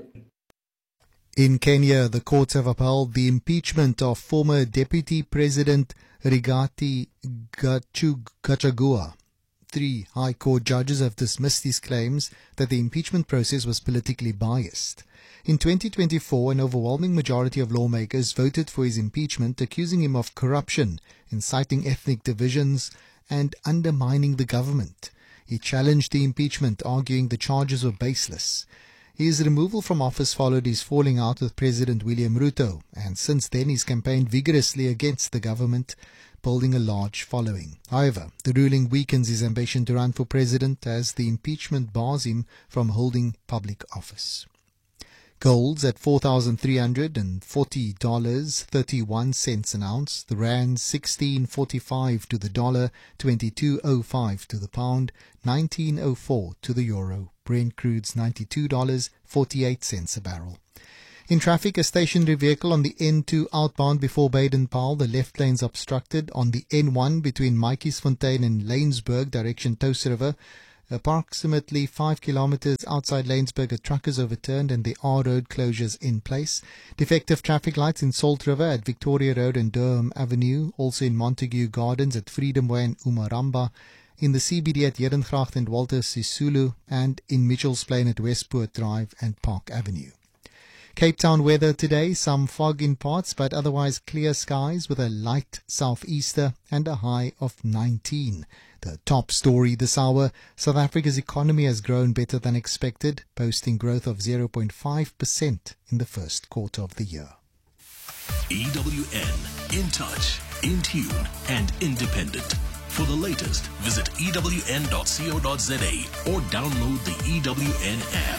Speaker 14: In Kenya, the courts have upheld the impeachment of former Deputy President Rigathi Gachagua. Three High Court judges have dismissed his claims that the impeachment process was politically biased. In twenty twenty-four, an overwhelming majority of lawmakers voted for his impeachment, accusing him of corruption, inciting ethnic divisions, and undermining the government. He challenged the impeachment, arguing the charges were baseless. His removal from office followed his falling out with President William Ruto, and since then he's campaigned vigorously against the government, building a large following. However, the ruling weakens his ambition to run for president as the impeachment bars him from holding public office. Gold's at four thousand three hundred forty dollars and thirty-one cents an ounce. The rand sixteen forty-five to the dollar, twenty-two oh five to the pound, nineteen oh four to the euro. Brent crude's ninety-two dollars and forty-eight cents a barrel. In traffic, a stationary vehicle on the N two outbound before Baden-Powell. The left lane's obstructed. On the N one between Maatjiesfontein and Laingsburg, direction Toos River. Approximately five kilometers outside Laingsburg, a truck is overturned and the R road closures in place. Defective traffic lights in Salt River at Victoria Road and Durham Avenue. Also in Montague Gardens at Freedom Way and Umaramba. In the C B D at Herengracht and Walter Sisulu. And in Mitchells Plain at Westpoort Drive and Park Avenue. Cape Town weather today, some fog in parts, but otherwise clear skies with a light southeaster and a high of nineteen. The top story this hour, South Africa's economy has grown better than expected, posting growth of zero point five percent in the first quarter of the year.
Speaker 9: E W N, in touch, in tune, and independent. For the latest, visit E W N dot co dot za or download the E W N app.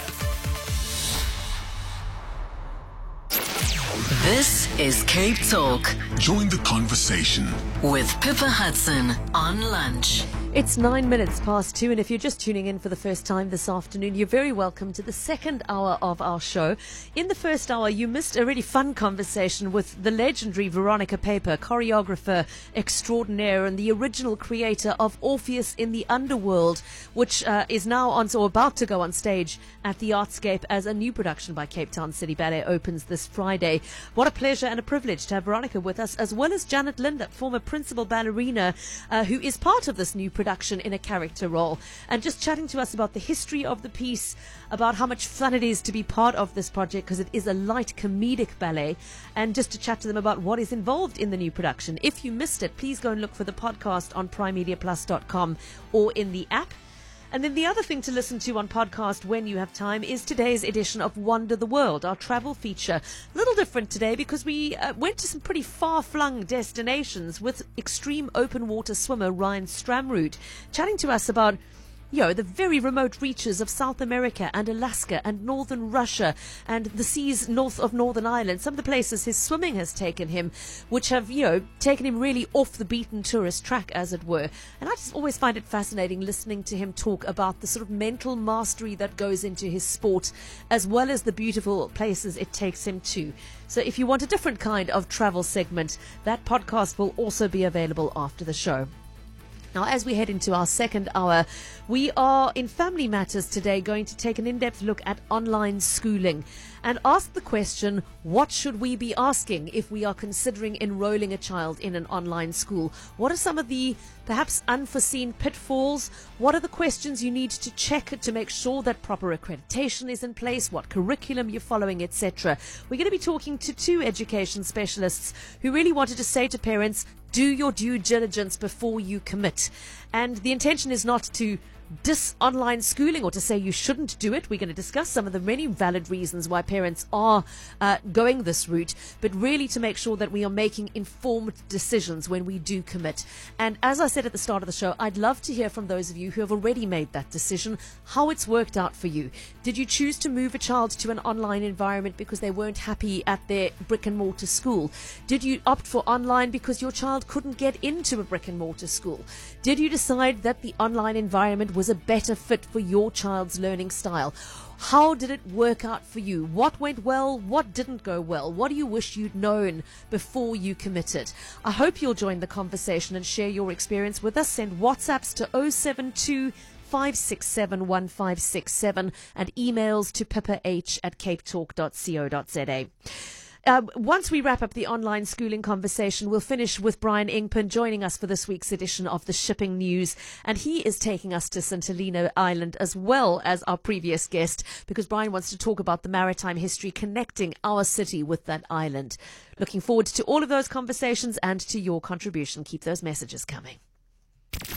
Speaker 6: This is Cape Talk.
Speaker 1: Join the conversation
Speaker 6: with Pippa Hudson on Lunch.
Speaker 5: It's nine minutes past two, and if you're just tuning in for the first time this afternoon, you're very welcome to the second hour of our show. In the first hour, you missed a really fun conversation with the legendary Veronica Paper, choreographer extraordinaire and the original creator of Orpheus in the Underworld, which uh, is now on, or about to go on stage at the Artscape as a new production by Cape Town City Ballet opens this Friday. What a pleasure and a privilege to have Veronica with us, as well as Janet Linder, former principal ballerina, uh, who is part of this new production in a character role, and just chatting to us about the history of the piece, about how much fun it is to be part of this project because it is a light comedic ballet, and just to chat to them about what is involved in the new production. If you missed it, please go and look for the podcast on prime media plus dot com or in the app. And then the other thing to listen to on podcast when you have time is today's edition of Wander the World, our travel feature. A little different today because we uh, went to some pretty far-flung destinations with extreme open water swimmer Ryan Stramroot, chatting to us about, you know, the very remote reaches of South America and Alaska and northern Russia and the seas north of Northern Ireland, some of the places his swimming has taken him, which have, you know, taken him really off the beaten tourist track, as it were. And I just always find it fascinating listening to him talk about the sort of mental mastery that goes into his sport, as well as the beautiful places it takes him to. So if you want a different kind of travel segment, that podcast will also be available after the show. Now, as we head into our second hour, we are in Family Matters today going to take an in-depth look at online schooling and ask the question, what should we be asking if we are considering enrolling a child in an online school? What are some of the perhaps unforeseen pitfalls? What are the questions you need to check to make sure that proper accreditation is in place, what curriculum you're following, et cetera? We're going to be talking to two education specialists who really wanted to say to parents, do your due diligence before you commit. And the intention is not to dis online schooling or to say you shouldn't do it. We're going to discuss some of the many valid reasons why parents are uh, going this route, but really to make sure that we are making informed decisions when we do commit. And as I said at the start of the show, I'd love to hear from those of you who have already made that decision, how it's worked out for you. Did you choose to move a child to an online environment because they weren't happy at their brick and mortar school? Did you opt for online because your child couldn't get into a brick and mortar school? Did you decide that the online environment was a better fit for your child's learning style? How did it work out for you? What went well? What didn't go well? What do you wish you'd known before you committed? I hope you'll join the conversation and share your experience with us. Send WhatsApps to oh seven two, five six seven, one five six seven and emails to pippah at cape talk dot co dot za. Uh, once we wrap up the online schooling conversation, we'll finish with Brian Ingpen joining us for this week's edition of the Shipping News. And he is taking us to Saint Helena Island as well as our previous guest, because Brian wants to talk about the maritime history connecting our city with that island. Looking forward to all of those conversations and to your contribution. Keep those messages coming.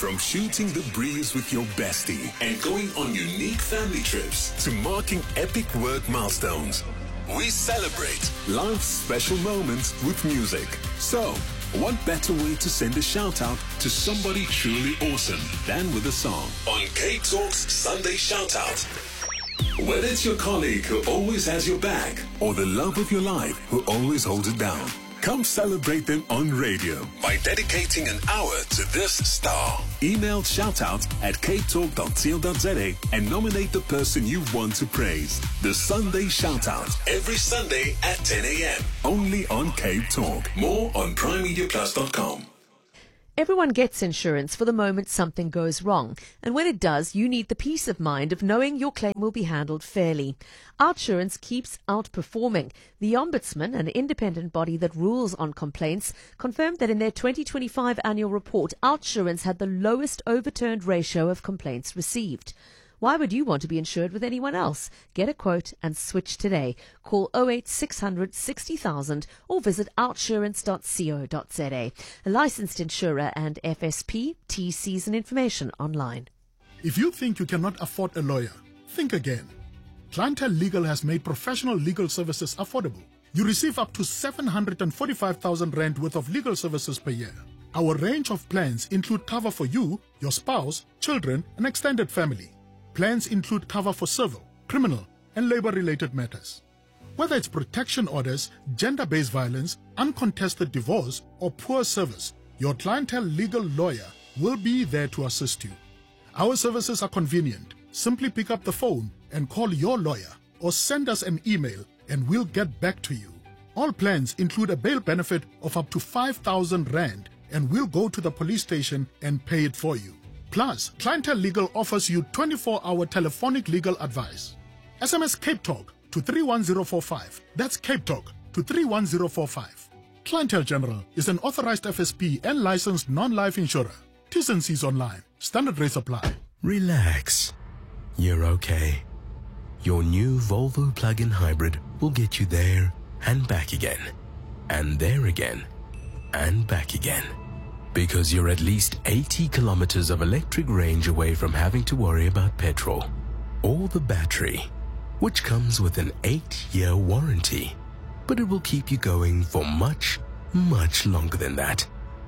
Speaker 1: From shooting the breeze with your bestie and going on unique family trips to marking epic work milestones, we celebrate life's special moments with music. So, what better way to send a shout-out to somebody truly awesome than with a song? On Cape Talk's Sunday Shout-Out. Whether it's your colleague who always has your back or the love of your life who always holds it down, come celebrate them on radio by dedicating an hour to this star. Email shoutout at cape talk dot co dot za and nominate the person you want to praise. The Sunday Shoutout, every Sunday at ten a.m. Only on Cape Talk. More on prime media plus dot com.
Speaker 5: Everyone gets insurance for the moment something goes wrong, and when it does, you need the peace of mind of knowing your claim will be handled fairly. Outsurance keeps outperforming. The Ombudsman, an independent body that rules on complaints, confirmed that in their twenty twenty-five annual report, Outsurance had the lowest overturned ratio of complaints received. Why would you want to be insured with anyone else? Get a quote and switch today. Call oh eight six hundred sixty thousand or visit outsurance dot co dot za. A licensed insurer and F S P, T Cs and information online.
Speaker 20: If you think you cannot afford a lawyer, think again. Clientele Legal has made professional legal services affordable. You receive up to seven hundred forty-five thousand rand worth of legal services per year. Our range of plans include cover for you, your spouse, children, and extended family. Plans include cover for civil, criminal, and labor-related matters. Whether it's protection orders, gender-based violence, uncontested divorce, or poor service, your Clientele Legal lawyer will be there to assist you. Our services are convenient. Simply pick up the phone and call your lawyer or send us an email and we'll get back to you. All plans include a bail benefit of up to five thousand rand and we'll go to the police station and pay it for you. Plus, Clientele Legal offers you twenty-four hour telephonic legal advice. S M S Cape Talk to three one zero four five. That's Cape Talk to three one zero four five. Clientele General is an authorized F S P and licensed non-life insurer. T's and C's online. Standard rates apply.
Speaker 21: Relax. You're okay. Your new Volvo plug-in hybrid will get you there and back again. And there again. And back again. Because you're at least eighty kilometers of electric range away from having to worry about petrol or the battery, which comes with an eight year warranty, but it will keep you going for much, much longer than that.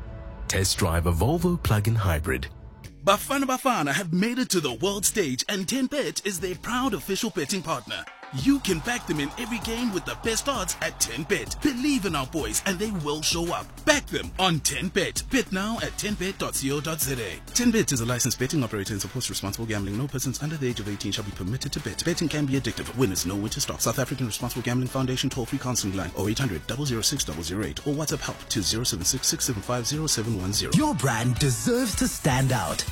Speaker 21: Test drive a Volvo plug-in hybrid.
Speaker 22: Bafana Bafana have made it to the world stage and ten bet is their proud official betting partner. You can back them in every game with the best odds at ten bet. Believe in our boys and they will show up. Back them on ten bet. Bet now at ten bet dot co dot za. ten bet is a licensed betting operator and supports responsible gambling. No persons under the age of eighteen shall be permitted to bet. Betting can be addictive. Winners know when to stop. South African Responsible Gambling Foundation toll-free counseling line oh eight hundred, double oh six, double oh eight or WhatsApp help to zero seven six, six seven five, zero seven one zero.
Speaker 23: Your brand deserves to stand out.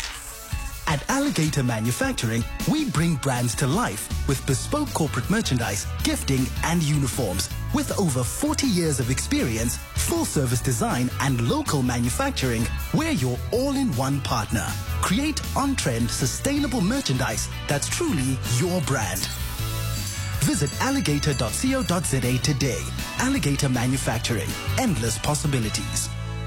Speaker 23: At Alligator Manufacturing, we bring brands to life with bespoke corporate merchandise, gifting, and uniforms. With over forty years of experience, full-service design, and local manufacturing, we're your all-in-one partner. Create on-trend, sustainable merchandise that's truly your brand. Visit alligator dot co dot za today. Alligator Manufacturing. Endless possibilities.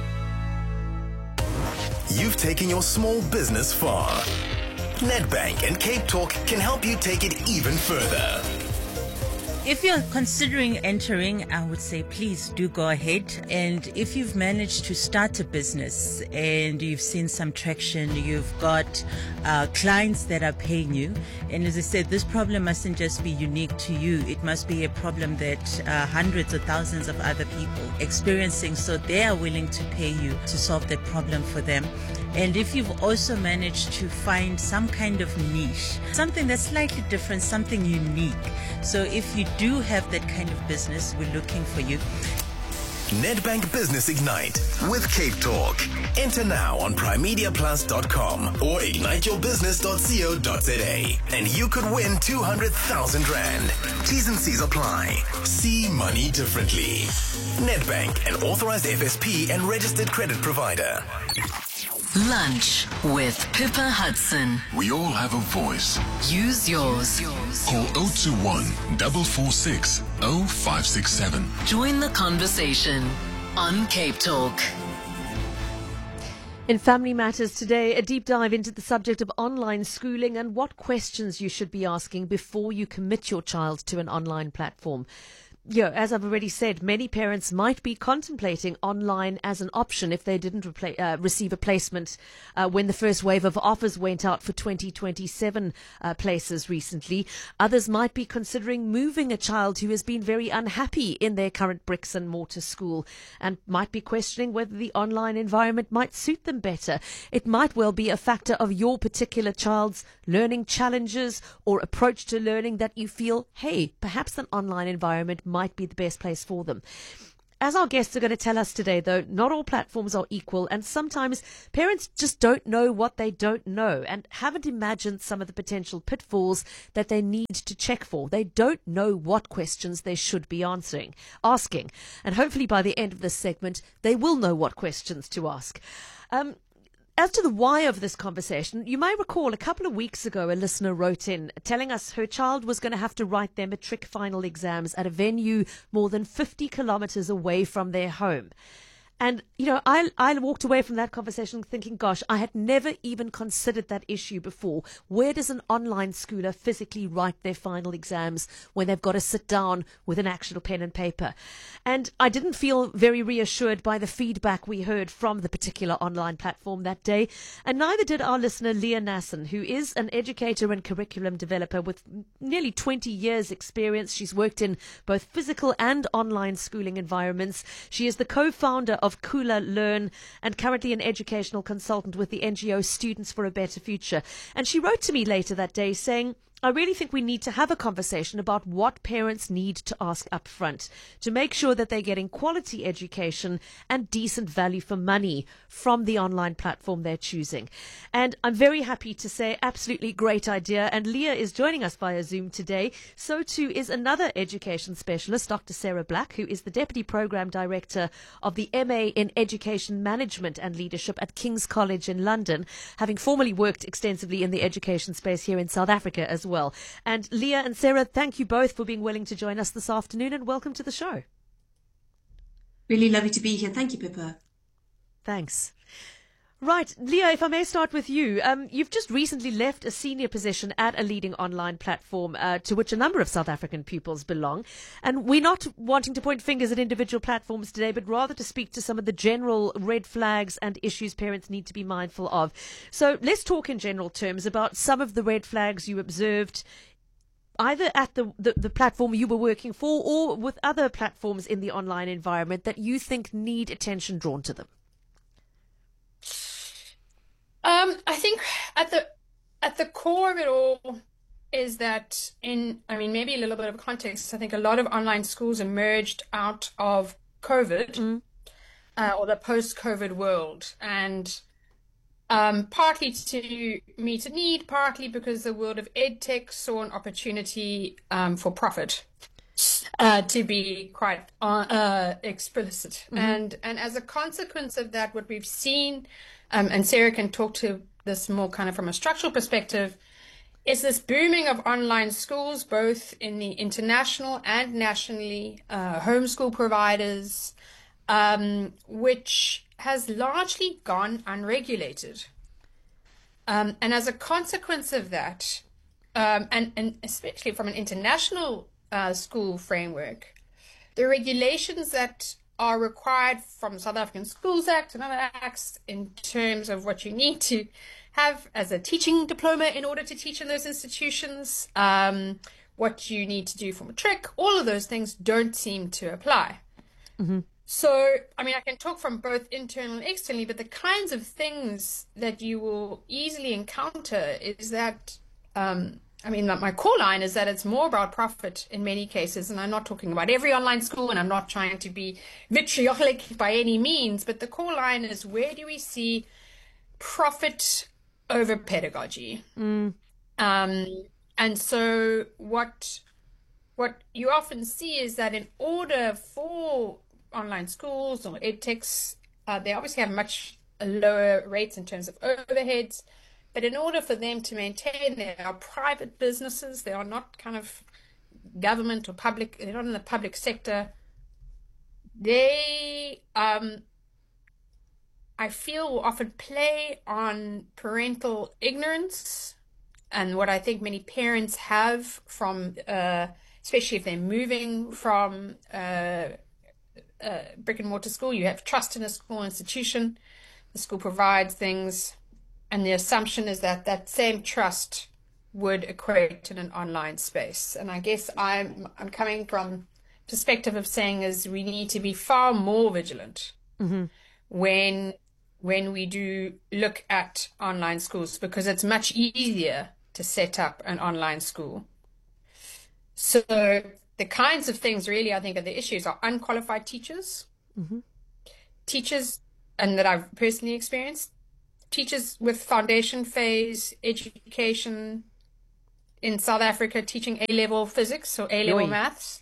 Speaker 9: You've taken your small business far. Nedbank and Cape Talk can help you take it even further.
Speaker 24: If you're considering entering, I would say please do go ahead. And if you've managed to start a business and you've seen some traction, you've got uh, clients that are paying you. And as I said, this problem mustn't just be unique to you. It must be a problem that uh, hundreds or thousands of other people experiencing. So they are willing to pay you to solve that problem for them. And if you've also managed to find some kind of niche, something that's slightly different, something unique. So if you do have that kind of business, we're looking for you.
Speaker 9: Nedbank Business Ignite with Cape Talk. Enter now on prime media plus dot com or ignite your business dot co dot za and you could win two hundred thousand rand. T's and C's apply. See money differently. Nedbank, an authorized F S P and registered credit provider.
Speaker 6: Lunch with Pippa Hudson.
Speaker 1: We all have a voice.
Speaker 6: Use yours.
Speaker 1: Call oh two one, four four six, oh five six seven.
Speaker 6: Join the conversation on Cape Talk.
Speaker 5: In Family Matters today, a deep dive into the subject of online schooling and what questions you should be asking before you commit your child to an online platform. Yeah, as I've already said, many parents might be contemplating online as an option if they didn't repla- uh, receive a placement uh, when the first wave of offers went out for twenty twenty-seven uh, places recently. Others might be considering moving a child who has been very unhappy in their current bricks and mortar school and might be questioning whether the online environment might suit them better. It might well be a factor of your particular child's learning challenges or approach to learning that you feel, hey, perhaps an online environment might be the best place for them. As our guests are going to tell us today, though, not all platforms are equal, and sometimes parents just don't know what they don't know and haven't imagined some of the potential pitfalls that they need to check for. They don't know what questions they should be answering, asking, and hopefully by the end of this segment, they will know what questions to ask. Um, As to the why of this conversation, you may recall a couple of weeks ago a listener wrote in telling us her child was going to have to write their matric final exams at a venue more than fifty kilometres away from their home. And, you know, I I walked away from that conversation thinking, gosh, I had never even considered that issue before. Where does an online schooler physically write their final exams when they've got to sit down with an actual pen and paper? And I didn't feel very reassured by the feedback we heard from the particular online platform that day. And neither did our listener, Leah Nasson, who is an educator and curriculum developer with nearly twenty years experience. She's worked in both physical and online schooling environments. She is the co-founder of Kula Learn and currently an educational consultant with the N G O Students for a Better Future. And she wrote to me later that day saying, I really think we need to have a conversation about what parents need to ask up front to make sure that they're getting quality education and decent value for money from the online platform they're choosing. And I'm very happy to say, absolutely great idea. And Leah is joining us via Zoom today. So too is another education specialist, Doctor Sarah Black, who is the Deputy Program Director of the M A in Education Management and Leadership at King's College in London, having formerly worked extensively in the education space here in South Africa as well. Well. And Leah and Sarah, thank you both for being willing to join us this afternoon and welcome to the show.
Speaker 2: Really lovely to be here. Thank you, Pippa.
Speaker 5: Thanks. Right, Leah, if I may start with you. Um, you've just recently left a senior position at a leading online platform uh, to which a number of South African pupils belong. And we're not wanting to point fingers at individual platforms today, but rather to speak to some of the general red flags and issues parents need to be mindful of. So let's talk in general terms about some of the red flags you observed either at the, the, the platform you were working for or with other platforms in the online environment that you think need attention drawn to them.
Speaker 3: Um, I think at the at the core of it all is that in, I mean, maybe a little bit of context, I think a lot of online schools emerged out of COVID mm. uh, or the post-COVID world. And um, partly to meet a need, partly because the world of edtech saw an opportunity um, for profit. Uh, to be quite uh, uh, explicit. Mm-hmm. And and as a consequence of that, what we've seen, um, and Sarah can talk to this more kind of from a structural perspective, is this booming of online schools, both in the international and nationally, uh, homeschool providers, um, which has largely gone unregulated. Um, and as a consequence of that, um, and, and especially from an international Uh, school framework, the regulations that are required from South African Schools Act and other acts in terms of what you need to have as a teaching diploma in order to teach in those institutions, um, what you need to do for matric, all of those things don't seem to apply. Mm-hmm. So, I mean, I can talk from both internal and externally, but the kinds of things that you will easily encounter is that um, I mean, my core line is that it's more about profit in many cases, and I'm not talking about every online school, and I'm not trying to be vitriolic by any means, but the core line is, where do we see profit over pedagogy? Mm. Um, and so what what you often see is that in order for online schools or edtechs, uh, they obviously have much lower rates in terms of overheads. But in order for them to maintain, they are private businesses. They are not kind of government or public. They're not in the public sector. They um, I feel will often play on parental ignorance and what I think many parents have from, uh, especially if they're moving from uh, uh, brick and mortar school. You have trust in a school institution. The school provides things, and the assumption is that that same trust would equate in an online space. And I guess I'm I'm coming from perspective of saying is we need to be far more vigilant mm-hmm. when when we do look at online schools, because it's much easier to set up an online school. So the kinds of things really I think are the issues are unqualified teachers, mm-hmm. teachers, and that I've personally experienced, teachers with foundation phase education in South Africa teaching A-level physics or A-level
Speaker 5: Oi.
Speaker 3: maths,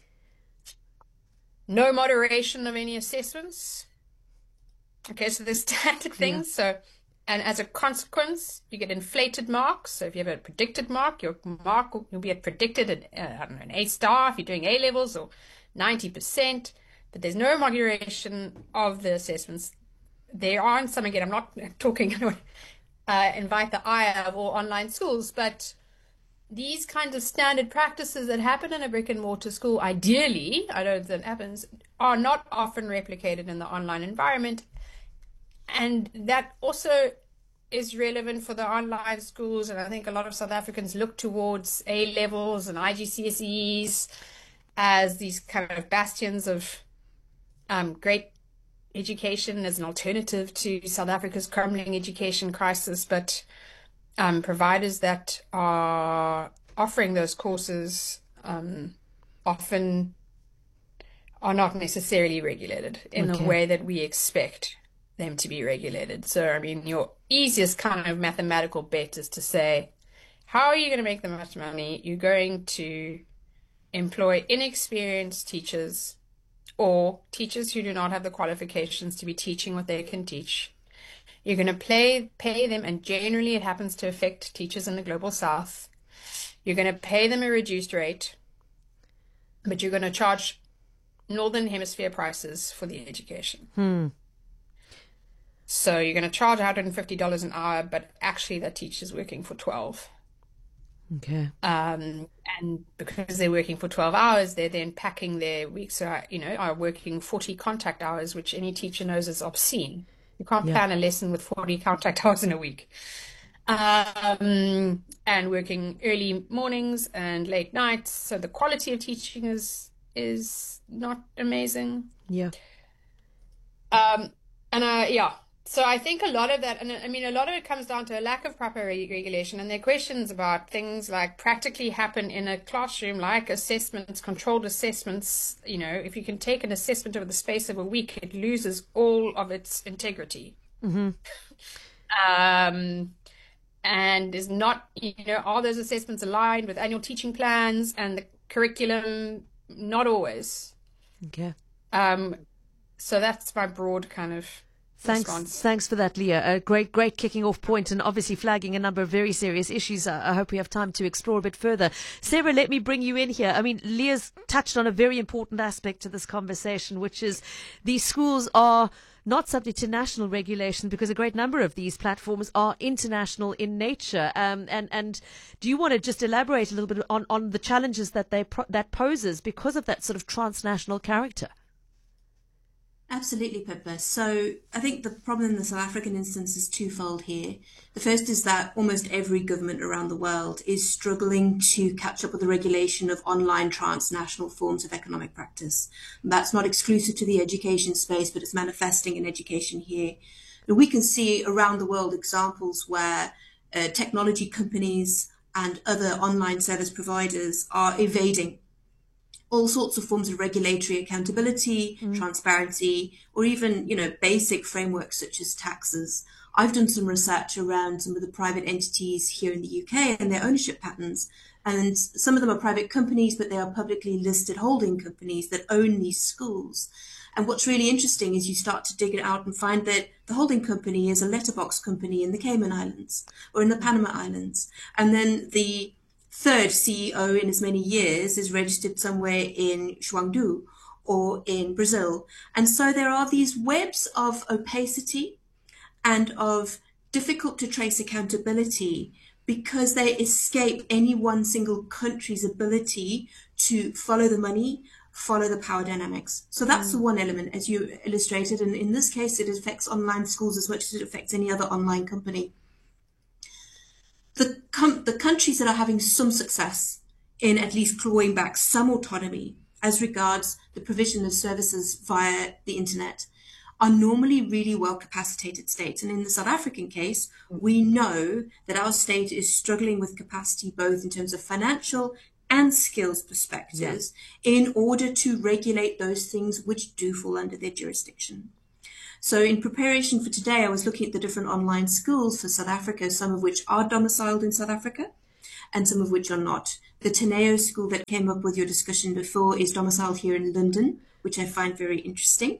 Speaker 3: no moderation of any assessments. Okay, so there's standard things. Yeah. So, and as a consequence, you get inflated marks. So if you have a predicted mark, your mark will, you'll be at predicted at, uh, I don't know, an A star if you're doing A levels, or ninety percent. But there's no moderation of the assessments. There aren't some, again, I'm not talking, uh, invite the ire of all online schools, but these kinds of standard practices that happen in a brick and mortar school, ideally, I don't know if that happens, are not often replicated in the online environment. And that also is relevant for the online schools. And I think a lot of South Africans look towards A levels and I G C S Es as these kind of bastions of um, great education as an alternative to South Africa's crumbling education crisis. But um, providers that are offering those courses um, often are not necessarily regulated in okay. the way that we expect them to be regulated. So, I mean, your easiest kind of mathematical bet is to say, how are you going to make the most money? You're going to employ inexperienced teachers or teachers who do not have the qualifications to be teaching what they can teach. You're going to pay, pay them, and generally it happens to affect teachers in the global south. You're going to pay them a reduced rate, but you're going to charge Northern Hemisphere prices for the education.
Speaker 5: Hmm.
Speaker 3: So you're going to charge one hundred fifty dollars an hour, but actually that teacher's working for twelve.
Speaker 5: Okay.
Speaker 3: Um, and because they're working for twelve hours, they're then packing their weeks, so, you know, are working forty contact hours, which any teacher knows is obscene. You can't yeah. plan a lesson with forty contact hours in a week. Um, and working early mornings and late nights. So the quality of teaching is is not amazing.
Speaker 5: Yeah.
Speaker 3: Um, and uh, yeah. So I think a lot of that, and I mean, a lot of it comes down to a lack of proper re- regulation, and there are questions about things like practically happen in a classroom, like assessments, controlled assessments. You know, if you can take an assessment over the space of a week, it loses all of its integrity.
Speaker 5: Mm-hmm.
Speaker 3: Um, and is not, you know, are those assessments aligned with annual teaching plans and the curriculum? Not always.
Speaker 5: Okay.
Speaker 3: Um, so that's my broad kind of
Speaker 5: Thanks,
Speaker 3: response.
Speaker 5: thanks for that, Leah. A great, great kicking off point, and obviously flagging a number of very serious issues. I, I hope we have time to explore a bit further. Sarah, let me bring you in here. I mean, Leah's touched on a very important aspect to this conversation, which is these schools are not subject to national regulation because a great number of these platforms are international in nature. Um, and, and do you want to just elaborate a little bit on, on the challenges that they pro- that poses because of that sort of transnational character?
Speaker 2: Absolutely, Pippa. So I think the problem in the South African instance is twofold here. The first is that almost every government around the world is struggling to catch up with the regulation of online transnational forms of economic practice. That's not exclusive to the education space, but it's manifesting in education here. And we can see around the world examples where uh, technology companies and other online service providers are evading all sorts of forms of regulatory accountability, mm. transparency, or even, you know, basic frameworks such as taxes. I've done some research around some of the private entities here in the U K and their ownership patterns. And some of them are private companies, but they are publicly listed holding companies that own these schools. And what's really interesting is you start to dig it out and find that the holding company is a letterbox company in the Cayman Islands or in the Panama Islands. And then the third C E O in as many years is registered somewhere in Guangzhou or in Brazil. And so there are these webs of opacity and of difficult to trace accountability because they escape any one single country's ability to follow the money, follow the power dynamics. So that's mm. the one element, as you illustrated. And in this case, it affects online schools as much as it affects any other online company. The, com- the countries that are having some success in at least clawing back some autonomy as regards the provision of services via the internet are normally really well capacitated states. And in the South African case, we know that our state is struggling with capacity both in terms of financial and skills perspectives yeah. in order to regulate those things which do fall under their jurisdiction. So in preparation for today, I was looking at the different online schools for South Africa, some of which are domiciled in South Africa and some of which are not. The Teneo school that came up with your discussion before is domiciled here in London, which I find very interesting.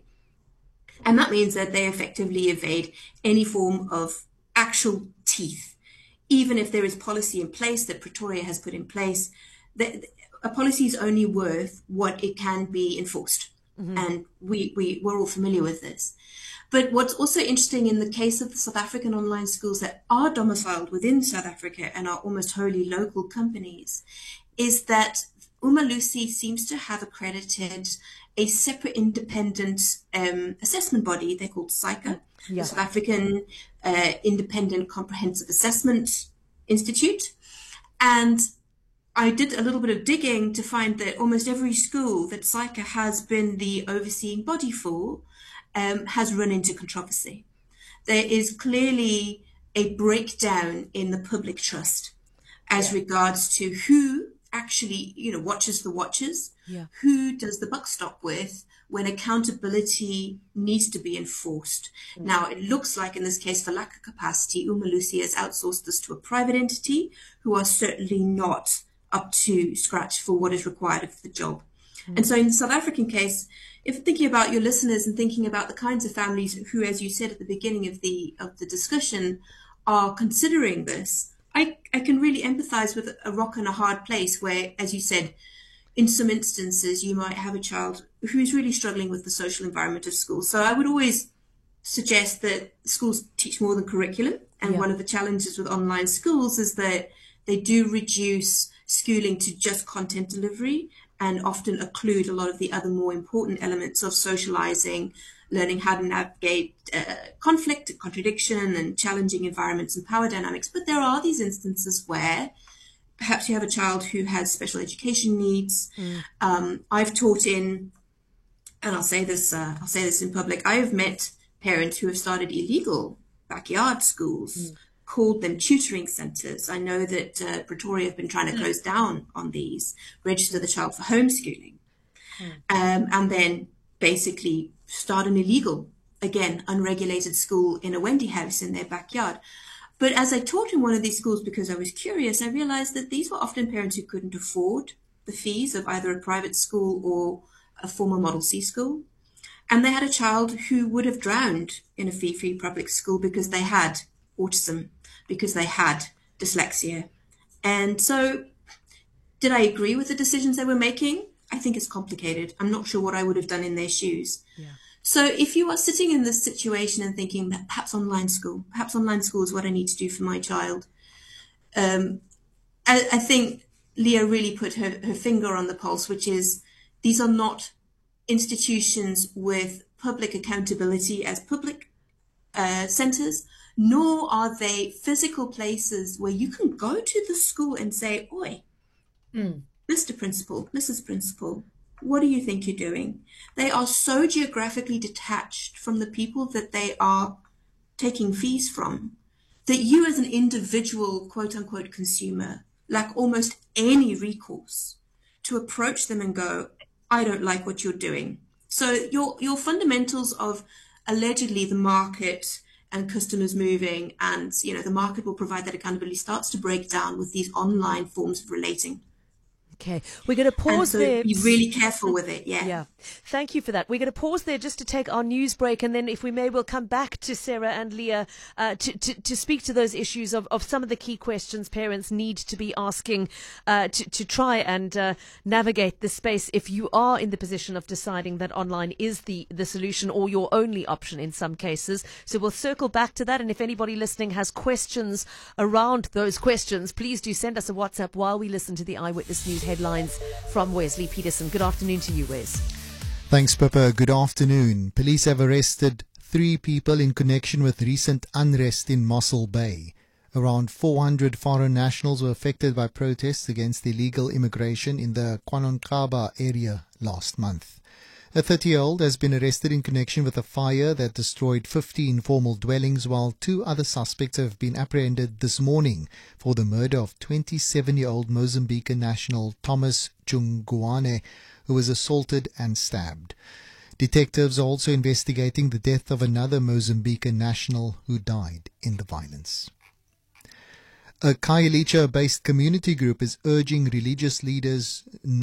Speaker 2: And that means that they effectively evade any form of actual teeth. Even if there is policy in place that Pretoria has put in place, the, a policy is only worth what it can be enforced. Mm-hmm. And we, we, we're all familiar with this. But what's also interesting in the case of the South African online schools that are domiciled within South Africa and are almost wholly local companies is that Umalusi seems to have accredited a separate independent um, assessment body. They're called SAICA, yeah. the South African uh, Independent Comprehensive Assessment Institute. And I did a little bit of digging to find that almost every school that SAICA has been the overseeing body for um, has run into controversy. There is clearly a breakdown in the public trust as yeah. regards to who actually, you know, watches the watches, yeah. who does the buck stop with when accountability needs to be enforced. Mm-hmm. Now, it looks like in this case, for lack of capacity, Umalusi has outsourced this to a private entity who are certainly not up to scratch for what is required of the job. Mm-hmm. And so in the South African case, if thinking about your listeners and thinking about the kinds of families who, as you said at the beginning of the of the discussion, are considering this, I, I can really empathize with a rock and a hard place where, as you said, in some instances, you might have a child who is really struggling with the social environment of school. So I would always suggest that schools teach more than curriculum. And yeah. one of the challenges with online schools is that they do reduce schooling to just content delivery and often occlude a lot of the other more important elements of socializing, learning how to navigate uh, conflict, contradiction, and challenging environments and power dynamics. But there are these instances where perhaps you have a child who has special education needs. Mm. Um, I've taught in, and I'll say this, uh, I'll say this in public. I have met parents who have started illegal backyard schools, mm. called them tutoring centres. I know that uh, Pretoria have been trying to close down on these, register the child for homeschooling, mm. um, and then basically start an illegal, again, unregulated school in a Wendy house in their backyard. But as I taught in one of these schools because I was curious, I realized that these were often parents who couldn't afford the fees of either a private school or a formal Model C school. And they had a child who would have drowned in a fee-free public school because they had autism, because they had dyslexia. And so did I agree with the decisions they were making? I think it's complicated. I'm not sure what I would have done in their shoes. Yeah. So if you are sitting in this situation and thinking that perhaps online school, perhaps online school is what I need to do for my child, um, I, I think Leah really put her, her finger on the pulse, which is these are not institutions with public accountability as public uh, centres, nor are they physical places where you can go to the school and say, oi, mm. Mister Principal, Missus Principal, what do you think you're doing? They are so geographically detached from the people that they are taking fees from that you as an individual, quote unquote, consumer lack almost any recourse to approach them and go, I don't like what you're doing. So your your fundamentals of allegedly the market and customers moving and, you know, the market will provide that accountability starts to break down with these online forms of relating.
Speaker 5: Okay, we're going to pause
Speaker 2: and so
Speaker 5: there.
Speaker 2: Be really careful with it, yeah.
Speaker 5: Yeah, thank you for that. We're going to pause there just to take our news break, and then if we may, we'll come back to Sarah and Leah uh, to, to, to speak to those issues of, of some of the key questions parents need to be asking uh, to, to try and uh, navigate this space if you are in the position of deciding that online is the, the solution or your only option in some cases. So we'll circle back to that, and if anybody listening has questions around those questions, please do send us a WhatsApp while we listen to the Eyewitness News headlines from Wesley Peterson. Good afternoon to you, Wes.
Speaker 14: Thanks, Pippa. Good afternoon. Police have arrested three people in connection with recent unrest in Mossel Bay. Around four hundred foreign nationals were affected by protests against illegal immigration in the Kwanonkaba area last month. A thirty-year-old has been arrested in connection with a fire that destroyed fifty informal dwellings, while two other suspects have been apprehended this morning for the murder of twenty-seven-year-old Mozambican national Thomas Chungwane, who was assaulted and stabbed. Detectives are also investigating the death of another Mozambican national who died in the violence. A Khayelitsha-based community group is urging religious leaders not